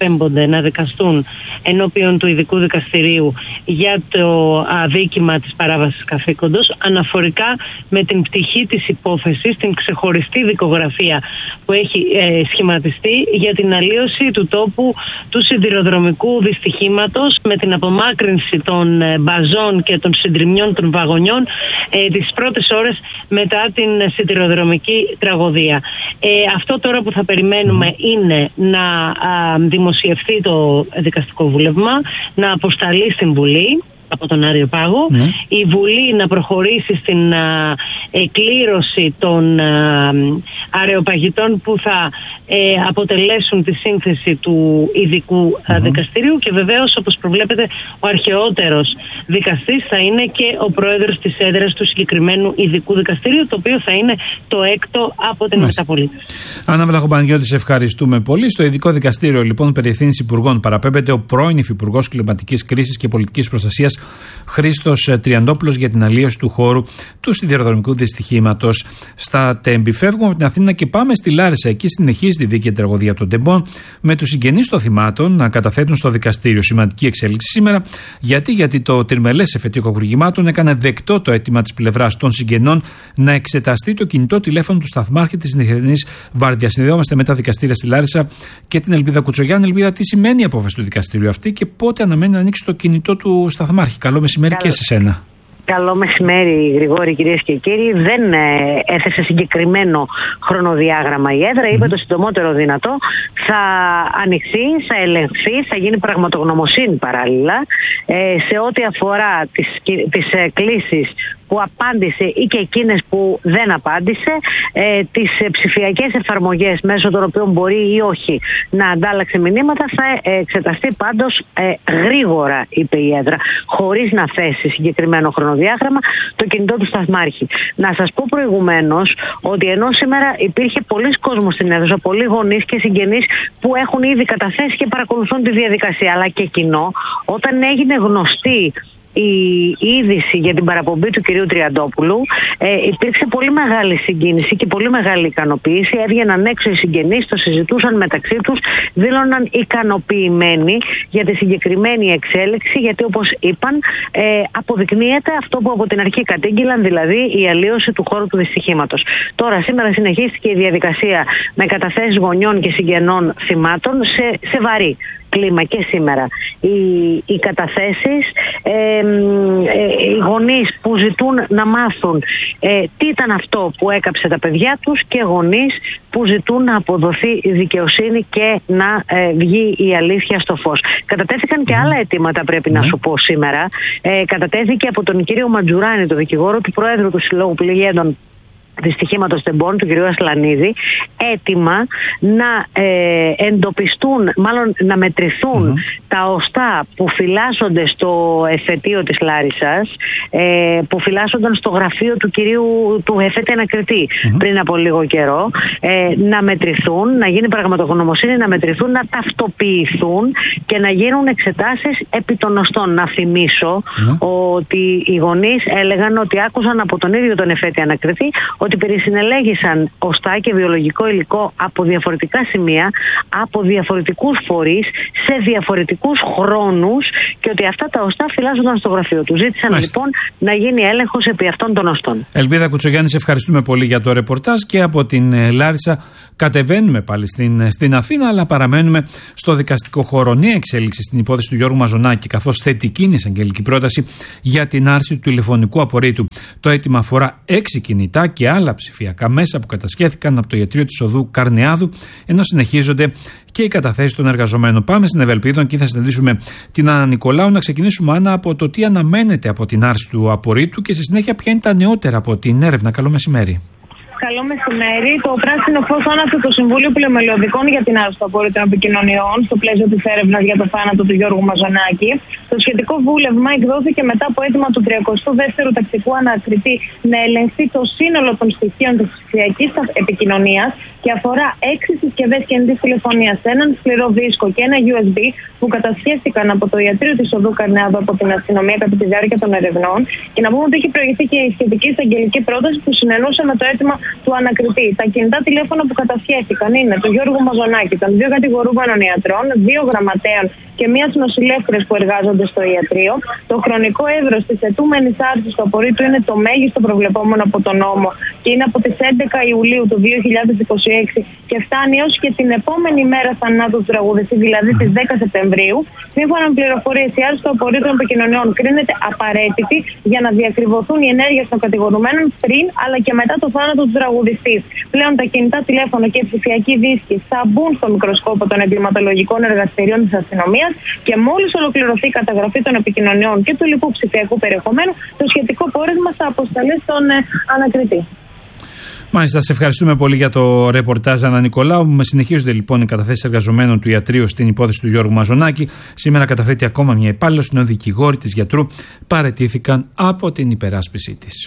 παραπέμπονται να δικαστούν ενώπιον του ειδικού δικαστηρίου για το αδίκημα της παράβασης καθήκοντος, αναφορικά με την πτυχή της υπόθεσης, την ξεχωριστή δικογραφία που έχει ε, σχηματιστεί για την αλλίωση του τόπου του σιδηροδρομικού δυστυχήματος, με την απομάκρυνση των ε, μπαζών και των συντριμιών των βαγονιών ε, τις πρώτες ώρες μετά την σιδηροδρομική τραγωδία. Ε, αυτό τώρα που θα περιμένουμε είναι να α, δημοσιευθεί το δικαστικό βούλευμα, να αποσταλεί στην Βουλή από τον Άριο Πάγο, ναι. η Βουλή να προχωρήσει στην α, εκκλήρωση των α, αρεοπαγητών που θα ε, αποτελέσουν τη σύνθεση του ειδικού mm-hmm. δικαστηρίου, και βεβαίως, όπως προβλέπετε, ο αρχαιότερος δικαστής θα είναι και ο πρόεδρος της έδρας του συγκεκριμένου ειδικού δικαστηρίου, το οποίο θα είναι το έκτο από την μεταπολίτευση. Άννα Βλαχοπαναγιώτη, σε ευχαριστούμε πολύ. Στο ειδικό δικαστήριο, λοιπόν, περί ευθύνης υπουργών παραπέμπεται ο πρώην υφυπουργός κλιματικής κρίσης και πολιτικής προστασίας Χρήστος Τριαντόπουλος για την αλλίωση του χώρου του σιδηροδρομικού δυστυχήματος στα Τέμπη. Φεύγουμε από την Αθήνα και πάμε στη Λάρισα. Εκεί συνεχίζει τη δίκαιη τραγωδία των Τεμπών, με τους συγγενείς των θυμάτων να καταθέτουν στο δικαστήριο. Σημαντική εξέλιξη σήμερα. Γιατί, γιατί το τριμελές εφετείο κακουργημάτων έκανε δεκτό το αίτημα της πλευράς των συγγενών να εξεταστεί το κινητό τηλέφωνο του σταθμάρχη της νυχτερινής βάρδιας. Συνδεόμαστε με τα δικαστήρια στη Λάρισα και την Ελπίδα Κουτσογιάννη. Ελπίδα, τι σημαίνει η απόφαση του δικαστηρίου αυτή και πότε αναμένει να ανοίξει το κινητό του σταθμάρχη? Καλό μεσημέρι. Καλό. Και σε σένα. Καλό μεσημέρι, Γρηγόρη, κυρίες και κύριοι. Δεν ε, έθεσε συγκεκριμένο χρονοδιάγραμμα η έδρα. Mm. Είπε το συντομότερο δυνατό. Θα ανοιχθεί, θα ελεγχθεί, θα γίνει πραγματογνωμοσύνη παράλληλα ε, σε ό,τι αφορά τις, τις ε, κλήσεις που απάντησε ή και εκείνες που δεν απάντησε, ε, τις ε, ψηφιακές εφαρμογές μέσω των οποίων μπορεί ή όχι να αντάλλαξε μηνύματα, θα εξεταστεί πάντως ε, γρήγορα, είπε η έδρα, χωρίς να θέσει συγκεκριμένο χρονοδιάγραμμα, το κινητό του σταθμάρχη. Να σας πω προηγουμένως ότι ενώ σήμερα υπήρχε πολλοί κόσμος στην αίθουσα, πολλοί γονείς και συγγενείς που έχουν ήδη καταθέσει και παρακολουθούν τη διαδικασία, αλλά και κοινό, όταν έγινε γνωστή η είδηση για την παραπομπή του κυρίου Τριαντόπουλου, ε, υπήρξε πολύ μεγάλη συγκίνηση και πολύ μεγάλη ικανοποίηση. Έβγαιναν έξω οι συγγενείς, το συζητούσαν μεταξύ τους, δήλωναν ικανοποιημένοι για τη συγκεκριμένη εξέλιξη, γιατί όπως είπαν, ε, αποδεικνύεται αυτό που από την αρχή κατήγγυλαν, δηλαδή η αλλίωση του χώρου του δυστυχήματος. Τώρα, σήμερα συνεχίστηκε η διαδικασία με καταθέσεις γονιών και συγγενών θυμάτων σε, σε βαρύ κλίμα και σήμερα. Οι, οι καταθέσεις, ε, ε, οι γονείς που ζητούν να μάθουν ε, τι ήταν αυτό που έκαψε τα παιδιά τους, και γονείς που ζητούν να αποδοθεί η δικαιοσύνη και να ε, βγει η αλήθεια στο φως. Κατατέθηκαν και άλλα αιτήματα, πρέπει να σου πω σήμερα. Ε, κατατέθηκε από τον κύριο Ματζουράνη, το δικηγόρο του Προέδρου του Συλλόγου Πληγέντων δυστυχήματος Τεμπών, του κ. Ασλανίδη, έτοιμα να ε, εντοπιστούν, μάλλον να μετρηθούν mm-hmm. τα οστά που φυλάσσονται στο εφετείο της Λάρισσας, ε, που φυλάσσονταν στο γραφείο του κυρίου του εφέτη ανακριτή mm-hmm. πριν από λίγο καιρό, ε, να μετρηθούν, να γίνει πραγματογνωμοσύνη, να μετρηθούν, να ταυτοποιηθούν και να γίνουν εξετάσεις επί των οστών. Να θυμίσω mm-hmm. ότι οι γονείς έλεγαν ότι άκουσαν από τον ίδιο τον εφέτη ανακριτή ότι περισυνελέγησαν οστά και βιολογικό υλικό από διαφορετικά σημεία, από διαφορετικούς φορείς, σε διαφορετικούς χρόνους, και ότι αυτά τα οστά φυλάσσονταν στο γραφείο του. Ζήτησαν Μάλιστα. λοιπόν να γίνει έλεγχος επί αυτών των οστών. Ελπίδα Κουτσογιάννη, σε ευχαριστούμε πολύ για το ρεπορτάζ, και από την Λάρισα κατεβαίνουμε πάλι στην, στην Αθήνα, αλλά παραμένουμε στο δικαστικό χώρο. Νέα εξέλιξη στην υπόθεση του Γιώργου Μαζονάκη, καθώς θετική είναι η εισαγγελική πρόταση για την άρση του τηλεφωνικού απορρίτου. Το αίτημα αφορά έξι κινητά και άλλα ψηφιακά μέσα που κατασχέθηκαν από το ιατρείο της οδού Καρνεάδου, ενώ συνεχίζονται και οι καταθέσεις των εργαζομένων. Πάμε στην Ευελπίδων και θα συναντήσουμε την Άννα Νικολάου. Να ξεκινήσουμε, Άννα, από το τι αναμένεται από την άρση του απορρίτου και στη συνέχεια ποια είναι τα νεότερα από την έρευνα. Καλό μεσημέρι. Καλό μεσημέρι. Το πράσινο φως άναψε το Συμβούλιο Πλημελιωδικών για την άρση του απορρίτου επικοινωνιών στο πλαίσιο της έρευνας για το θάνατο του Γιώργου Μαζονάκη. Το σχετικό βούλευμα εκδόθηκε μετά από αίτημα του τριακοστού δεύτερου τακτικού ανακριτή να ελεγχθεί το σύνολο των στοιχείων της ψηφιακής επικοινωνίας και αφορά έξι συσκευές κινητής τηλεφωνίας, έναν σκληρό δίσκο και ένα γιου ες μπι που κατασχέθηκαν από το ιατρείο της οδού Καρνεάδου από την αστυνομία κατά τη διάρκεια των ερευνών. Και να πούμε ότι έχει προηγηθεί και η σχετική εισαγγελική πρόταση που συνενούσε με το αίτημα του ανακριτή. Τα κινητά τηλέφωνα που κατασχέθηκαν είναι του Γιώργου Μαζονάκη, των δύο κατηγορούμενων ιατρών, δύο γραμματέων και μία νοσηλεύτρια που εργάζονται στο ιατρείο. Το χρονικό εύρος της αιτούμενης άρσης του απορρίτου είναι το μέγιστο προβλεπόμενο από τον νόμο και είναι από τις έντεκα Ιουλίου του δύο χιλιάδες είκοσι έξι και φτάνει έως και την επόμενη μέρα θανάτου του τραγουδιστή, δηλαδή τις δέκα Σεπτεμβρίου. Σύμφωνα με πληροφορίες, η άρση του απορρίτου των επικοινωνιών κρίνεται απαραίτητη για να διακριβωθούν οι ενέργειες των κατηγορουμένων πριν αλλά και μετά το θάνατο του τραγουδιστή. Πλέον τα κινητά τηλέφωνα και ψηφιακοί δίσκοι θα μπουν στο μικροσκόπο των εγκληματολογικών εργαστηρίων της αστυνομίας και μόλις ολοκληρωθεί η καταγραφή των επικοινωνιών και του λοιπού ψηφιακού περιεχομένου, το σχετικό πόρισμα θα αποσταλεί στον ε, ανακριτή. Μάλιστα, σε ευχαριστούμε πολύ για το ρεπορτάζ, Άννα Νικολάου. Με συνεχίζονται λοιπόν οι καταθέσεις εργαζομένων του ιατρείου στην υπόθεση του Γιώργου Μαζονάκη. Σήμερα καταθέτει ακόμα μια υπάλληλος, ενώ δικηγόροι της γιατρού παραιτήθηκαν από την υπεράσπιση της.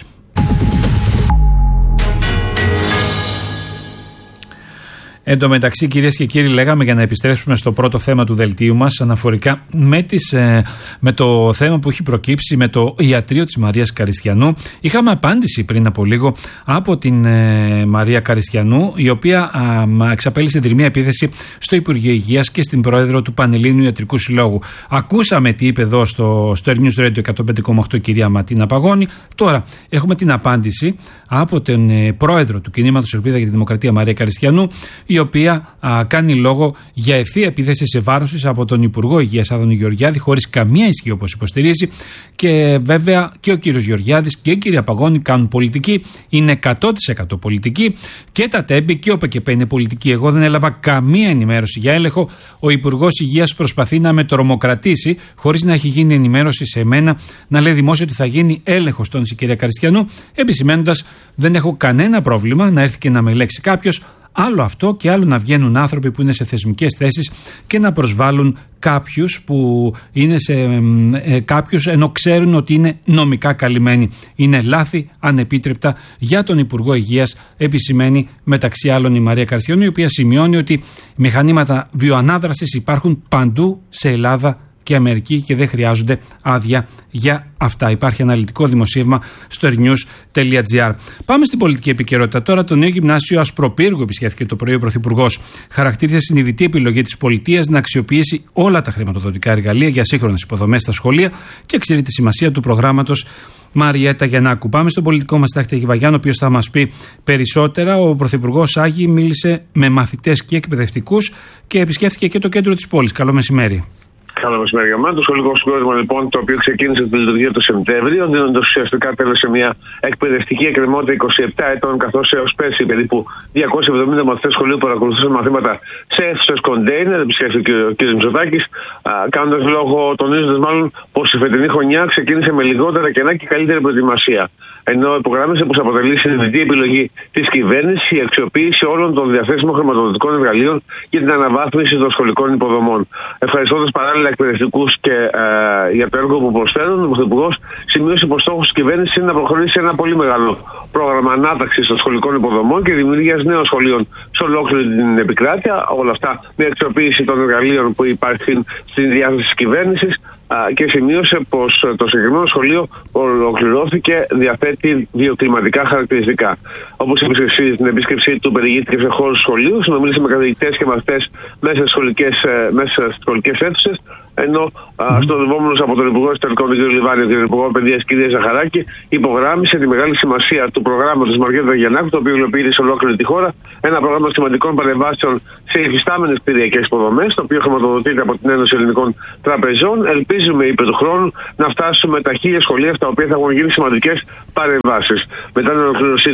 Εν τω μεταξύ, κυρίες και κύριοι, λέγαμε για να επιστρέψουμε στο πρώτο θέμα του δελτίου μας αναφορικά με, τις, ε, με το θέμα που έχει προκύψει με το ιατρείο της Μαρίας Καριστιανού. Είχαμε απάντηση πριν από λίγο από την ε, Μαρία Καριστιανού, η οποία ε, εξαπέλυσε δρυμία επίθεση στο Υπουργείο Υγείας και στην πρόεδρο του Πανελλήνιου Ιατρικού Συλλόγου. Ακούσαμε τι είπε εδώ στο, στο Air News Radio εκατόν πέντε κόμμα οκτώ κυρία Ματίνα Παγώνη. Τώρα έχουμε την απάντηση από τον ε, πρόεδρο του Κινήματος Ελπίδα για τη Δημοκρατία, Μαρία Καριστιανού, η οποία α, κάνει λόγο για ευθεία επίθεση σε βάρος της από τον Υπουργό Υγείας Άδωνη Γεωργιάδη, χωρίς καμία ισχύ όπως υποστηρίζει. Και βέβαια και ο κύριος Γεωργιάδης και η κυρία Παγώνη κάνουν πολιτική, είναι εκατό τοις εκατό πολιτική, και τα τέμπη και ο ΠΚΠ είναι πολιτική. Εγώ δεν έλαβα καμία ενημέρωση για έλεγχο. Ο Υπουργός Υγείας προσπαθεί να με τρομοκρατήσει, χωρίς να έχει γίνει ενημέρωση σε μένα, να λέει δημόσια ότι θα γίνει έλεγχος, τόνισε η κυρία Καριστιανού, επισημαίνοντας δεν έχω κανένα πρόβλημα να έρθει και να με ελέγξει κάποιος. Άλλο αυτό και άλλο να βγαίνουν άνθρωποι που είναι σε θεσμικές θέσεις και να προσβάλλουν κάποιους που είναι σε ε, κάποιους ενώ ξέρουν ότι είναι νομικά καλυμμένοι. Είναι λάθη ανεπίτρεπτα για τον Υπουργό Υγείας, επισημαίνει μεταξύ άλλων η Μαρία Καριστιανού, η οποία σημειώνει ότι μηχανήματα βιοανάδρασης υπάρχουν παντού σε Ελλάδα και Αμερική και δεν χρειάζονται άδεια για αυτά. Υπάρχει αναλυτικό δημοσίευμα στο airnews τελεία gr. Πάμε στην πολιτική επικαιρότητα. Τώρα, το νέο γυμνάσιο Ασπροπύργου επισκέφθηκε το πρωί ο Πρωθυπουργός. Χαρακτήρισε συνειδητή επιλογή της πολιτείας να αξιοποιήσει όλα τα χρηματοδοτικά εργαλεία για σύγχρονες υποδομές στα σχολεία και εξαιρεί τη σημασία του προγράμματος Μαριέτα Γιαννάκου. Πάμε στον πολιτικό μας τάχτη Βαγιάνο, ο οποίος θα μας πει περισσότερα. Ο Πρωθυπουργός Άγη μίλησε με μαθητές και εκπαιδευτικούς και επισκέφθηκε και το κέντρο της πόλης. Καλό μεσημέρι. Καλό μεσημέρι για μένα. Το σχολικό συγκρότημα, λοιπόν, το οποίο ξεκίνησε τη λειτουργία το Σεπτέμβριο, δίνοντας ουσιαστικά τέλος σε μια εκπαιδευτική εκκρεμότητα είκοσι επτά ετών, καθώς έως πέρσι περίπου διακόσιοι εβδομήντα μαθητές σχολείου παρακολουθούσαν μαθήματα σε αίθουσες κοντέινερ. Επισκέφθηκε ο κ. Μητσοτάκης, κάνοντας λόγο, τονίζοντας μάλλον πως η φετινή χρονιά ξεκίνησε με λιγότερα κενά και καλύτερη προετοιμασία. Ενώ υπογράμμισε πως αποτελεί συνειδητή επιλογή της κυβέρνησης η αξιοποίηση όλων των διαθέσιμων χρηματοδοτικών εργαλείων για την αναβάθμιση των σχολικών υποδομών. Ευχαριστώντας παράλληλα εκπαιδευτικούς και ε, για το έργο που προσφέρουν, ο Πρωθυπουργός σημείωσε πως στόχος της κυβέρνησης είναι να προχωρήσει σε ένα πολύ μεγάλο πρόγραμμα ανάταξης των σχολικών υποδομών και δημιουργίας νέων σχολείων σε ολόκληρη την επικράτεια. Όλα αυτά με αξιοποίηση των εργαλείων που υπάρχουν στην διάθεση της κυβέρνησης. Και σημείωσε πως το συγκεκριμένο σχολείο ολοκληρώθηκε, διαθέτει βιοκλιματικά χαρακτηριστικά. Όπως είπε στην επίσκεψή του, περιηγήθηκε σε χώρους σχολείου, συνομίλησε με καθηγητές και μαθητές μέσα στις σχολικές, μέσα στις σχολικές αίθουσες. Ενώ mm. στον δευόμενο από τον Υπουργό Εσωτερικών, τον κ. Λιβάνιο, και τον Υπουργό Παιδείας, κ. Ζαχαράκη, υπογράμμισε τη μεγάλη σημασία του προγράμματος Μαριέτα Γιαννάκου, το οποίο υλοποιείται σε ολόκληρη τη χώρα. Ένα πρόγραμμα σημαντικών παρεμβάσεων σε υφιστάμενες κτηριακές υποδομές, το οποίο χρηματοδοτείται από την Ένωση Ελληνικών Τραπεζών. Ελπίζουμε, είπε, του χρόνου να φτάσουμε τα χίλια σχολεία, στα οποία θα έχουν γίνει σημαντικές παρεμβάσεις. Μετά την ολοκλήρωσή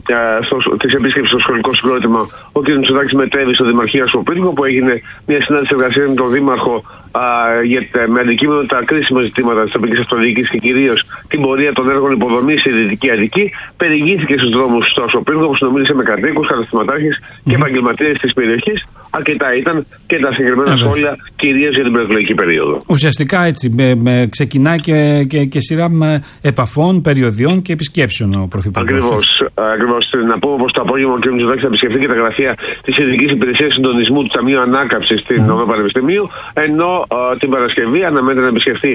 τη επίσκεψη στο σχολικό συγκρότημα, ο κ. Μητσοτάκης μετέβη στο Δημαρχείο Ασπροπύργου, που έγινε μια συνάντηση εργασία με τον Δήμαρχο για, με αντικείμενο τα κρίσιμα ζητήματα της τοπικής αυτοδιοίκησης και κυρίως την πορεία των έργων υποδομής στη Δυτική Αττική. Περιηγήθηκε στους δρόμους στο Ασπροπύργο, που συνομίλησε με κατοίκους, καταστηματάρχες mm-hmm. και επαγγελματίες της περιοχής. Αρκετά ήταν και τα συγκεκριμένα yeah, σχόλια, κυρίως για την προεκλογική περίοδο. Ουσιαστικά έτσι με, με, ξεκινάει και, και, και σειρά με επαφών, περιοδιών και επισκέψεων ο Πρωθυπουργός. Ακριβώς. Ακριβώς. Να πούμε πως το απόγευμα ο κ. Μητσοτάκης θα επισκεφθεί και τα γραφεία της Ειδικής Υπηρεσίας Συντονισμού του Ταμείου Ανάκαμψης στην mm. Νόβα Πανεπιστημίου, ενώ uh, την Παρασκευή αναμένεται να επισκεφθεί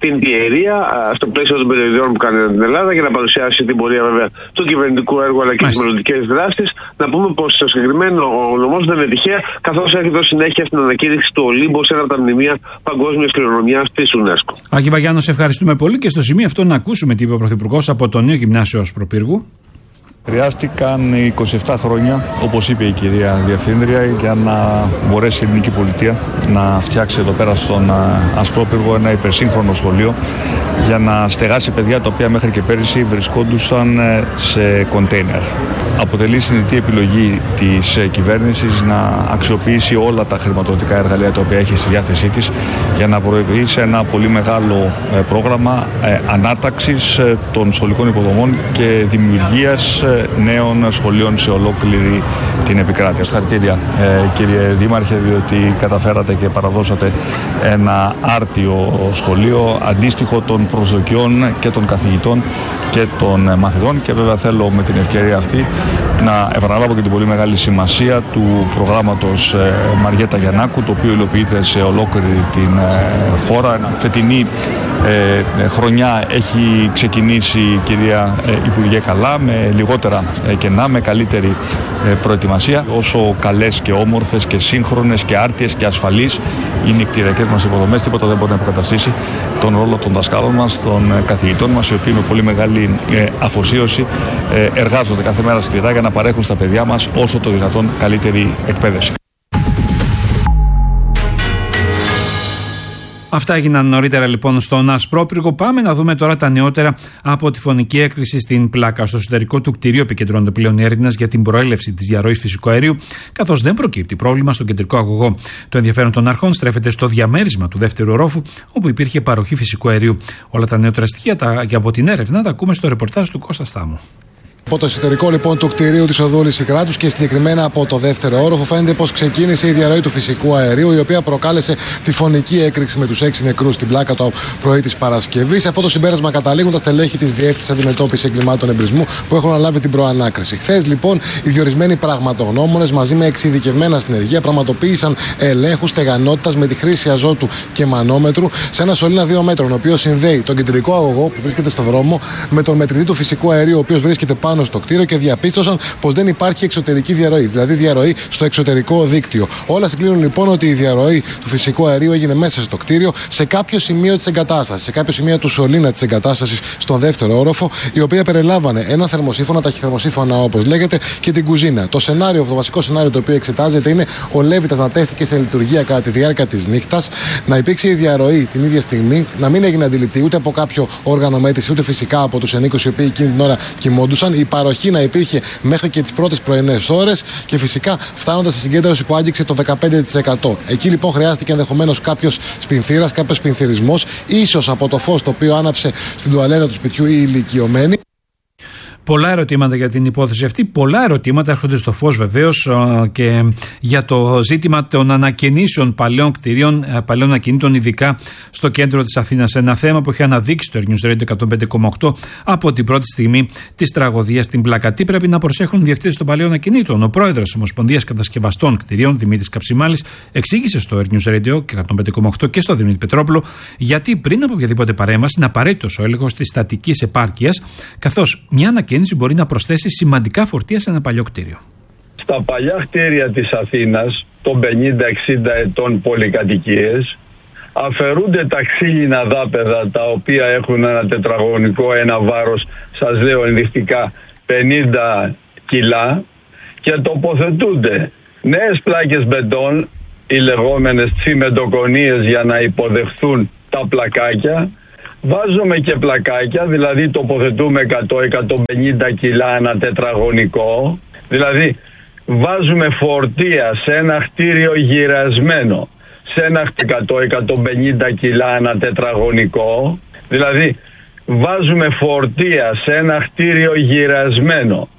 την Πιερία στο πλαίσιο των περιοριών που κάνει την Ελλάδα για να παρουσιάσει την πορεία βέβαια του κυβερνητικού έργου αλλά και τις μελλοντικές δράσεις. Να πούμε πως το συγκεκριμένο νομός δεν είναι τυχαία, καθώς έχει δώσει συνέχεια στην ανακήρυξη του Ολύμπου σε ένα από τα μνημεία παγκόσμιας κληρονομιάς της UNESCO. Άκη Βαγιάννο, σε ευχαριστούμε πολύ και στο σημείο αυτό να ακούσουμε τι είπε ο Πρωθυπουργός από το νέο γυμνάσιο ως Προπύργου. Χρειάστηκαν είκοσι επτά χρόνια, όπως είπε η κυρία Διευθύντρια, για να μπορέσει η ελληνική πολιτεία να φτιάξει εδώ πέρα στον Ασπρόπυργο ένα υπερσύγχρονο σχολείο για να στεγάσει παιδιά τα οποία μέχρι και πέρυσι βρισκόντουσαν σε κοντέινερ. Αποτελεί συνειδητή επιλογή της κυβέρνησης να αξιοποιήσει όλα τα χρηματοδοτικά εργαλεία τα οποία έχει στη διάθεσή της για να προωθήσει ένα πολύ μεγάλο πρόγραμμα ανάταξης των σχολικών υποδομών και δημιουργίας νέων σχολείων σε ολόκληρη την επικράτεια. Συγχαρητήρια κύριε Δήμαρχε, διότι καταφέρατε και παραδώσατε ένα άρτιο σχολείο αντίστοιχο των προσδοκιών και των καθηγητών και των μαθητών, και βέβαια θέλω με την ευκαιρία αυτή να επαναλάβω και την πολύ μεγάλη σημασία του προγράμματος Μαριέτα Γιαννάκου, το οποίο υλοποιείται σε ολόκληρη την χώρα. Φετινή ε, χρονιά έχει ξεκινήσει, κυρία Υπουργέ, καλά, με λιγότερα κενά, με καλύτερη προετοιμασία. Όσο καλές και όμορφες και σύγχρονες και άρτιες και ασφαλείς είναι οι κτηριακές μας υποδομές, τίποτα δεν μπορεί να υποκαταστήσει τον ρόλο των δασκάλων μας, των καθηγητών μας, οι οποίοι με πολύ μεγάλη αφοσίωση εργάζονται κάθε μέρα σκληρά για να παρέχουν στα παιδιά μας όσο το δυνατόν καλύτερη εκπαίδευση. Αυτά έγιναν νωρίτερα λοιπόν στον Ασπρόπυργο. Πάμε να δούμε τώρα τα νεότερα από τη φωνική έκρηξη στην Πλάκα. Στο εσωτερικό του κτηρίου επικεντρώνονται πλέον οι έρευνες για την προέλευση της διαρροής φυσικού αερίου, καθώς δεν προκύπτει πρόβλημα στον κεντρικό αγωγό. Το ενδιαφέρον των αρχών στρέφεται στο διαμέρισμα του δεύτερου ορόφου, όπου υπήρχε παροχή φυσικού αερίου. Όλα τα νεότερα στοιχεία τα, και από την έρευνα τα ακούμε στο ρεπορτάζ του Κώστα Στάμου. Από το εσωτερικό λοιπόν του κτηρίου της οδού Λυσικράτους και συγκεκριμένα από το δεύτερο όροφο φαίνεται πως ξεκίνησε η διαρροή του φυσικού αερίου, η οποία προκάλεσε τη φωνική έκρηξη με τους έξι νεκρούς στην Πλάκα το πρωί της Παρασκευής. Σε αυτό το συμπέρασμα καταλήγουν τα στελέχη της Διεύθυνσης Αντιμετώπισης Εγκλημάτων Εμπρισμού που έχουν αναλάβει την προανάκριση. Χθες λοιπόν οι διορισμένοι πραγματογνώμονες μαζί με εξειδικευμένα συνεργεία πραγματοποίησαν ελέγχους στεγανότητας με τη χρήση αζότου και μανόμετρου σε ένα σωλήνα δύο μέτρων, ο οποίος συνδέει τον κεντρικό αγωγό που βρίσκεται στο δρόμο με τον μετρητή του φυσικού αερίου, ο οποίος βρίσκεται πάνω στο κτίριο, και διαπίστωσαν πως δεν υπάρχει εξωτερική διαρροή, δηλαδή διαρροή στο εξωτερικό δίκτυο. Όλα συγκλίνουν λοιπόν ότι η διαρροή του φυσικού αερίου έγινε μέσα στο κτίριο, σε κάποιο σημείο της εγκατάστασης, σε κάποιο σημείο του σωλήνα της εγκατάστασης στον δεύτερο όροφο, η οποία περιλάμβανε ένα θερμοσύφωνα, ταχυθερμοσύφωνα όπως λέγεται, και την κουζίνα. Το σενάριο, το βασικό σενάριο το οποίο εξετάζεται είναι ο Λέβητας να τέθηκε σε λειτουργία κατά τη διάρκεια της νύχτας, να υπήρξε η διαρροή την ίδια στιγμή, να μην έγινε αντιληπτή ούτε από κάποιο όργανο μέτρηση, ούτε φυσικά από τους ενίκους οι οποίοι εκείνη την ώρα κοιμόντουσαν. Η παροχή να υπήρχε μέχρι και τις πρώτες πρωινές ώρες και φυσικά φτάνοντας στη συγκέντρωση που άγγιξε το δεκαπέντε τοις εκατό. Εκεί λοιπόν χρειάστηκε ενδεχομένως κάποιος σπινθήρας, κάποιος σπινθυρισμός, ίσως από το φως το οποίο άναψε στην τουαλέτα του σπιτιού οι ηλικιωμένοι. Πολλά ερωτήματα για την υπόθεση αυτή. Πολλά ερωτήματα έρχονται στο φως βεβαίως και για το ζήτημα των ανακαινήσεων παλαιών κτηρίων, παλαιών ακινήτων, ειδικά στο κέντρο της Αθήνας. Ένα θέμα που έχει αναδείξει το News Radio εκατόν πέντε κόμμα οκτώ από την πρώτη στιγμή της τραγωδίας στην Πλάκα. Τι πρέπει να προσέχουν οι διοκτήτες των παλαιών ακινήτων? Ο πρόεδρος της Ομοσπονδίας Κατασκευαστών Κτηρίων, Δημήτρης Καψιμάλης, εξήγησε στο News Radio εκατόν πέντε κόμμα οκτώ και στο Δημήτρη Πετρόπουλο γιατί πριν από οποιαδήποτε παρέμβαση είναι απαραίτητος ο έλεγχος της στατικής επάρκειας, καθώς μια ανακαίνιση μπορεί να προσθέσει σημαντικά φορτία σε ένα παλιό κτίριο. Στα παλιά κτίρια της Αθήνας, των πενήντα εξήντα ετών πολυκατοικίες, αφαιρούνται τα ξύλινα δάπεδα τα οποία έχουν ένα τετραγωνικό, ένα βάρος, σας λέω ενδεικτικά, πενήντα κιλά, και τοποθετούνται νέες πλάκες μπετόν, οι λεγόμενες τσιμεντοκονίες, για να υποδεχθούν τα πλακάκια. Βάζουμε και πλακάκια, δηλαδή τοποθετούμε εκατό με εκατόν πενήντα κιλά ένα τετραγωνικό, δηλαδή βάζουμε φορτία σε ένα κτίριο γυρασμένο, σε ένα εκατό με εκατόν πενήντα κιλά ένα τετραγωνικό, δηλαδή βάζουμε φορτία σε ένα κτίριο γυρασμένο,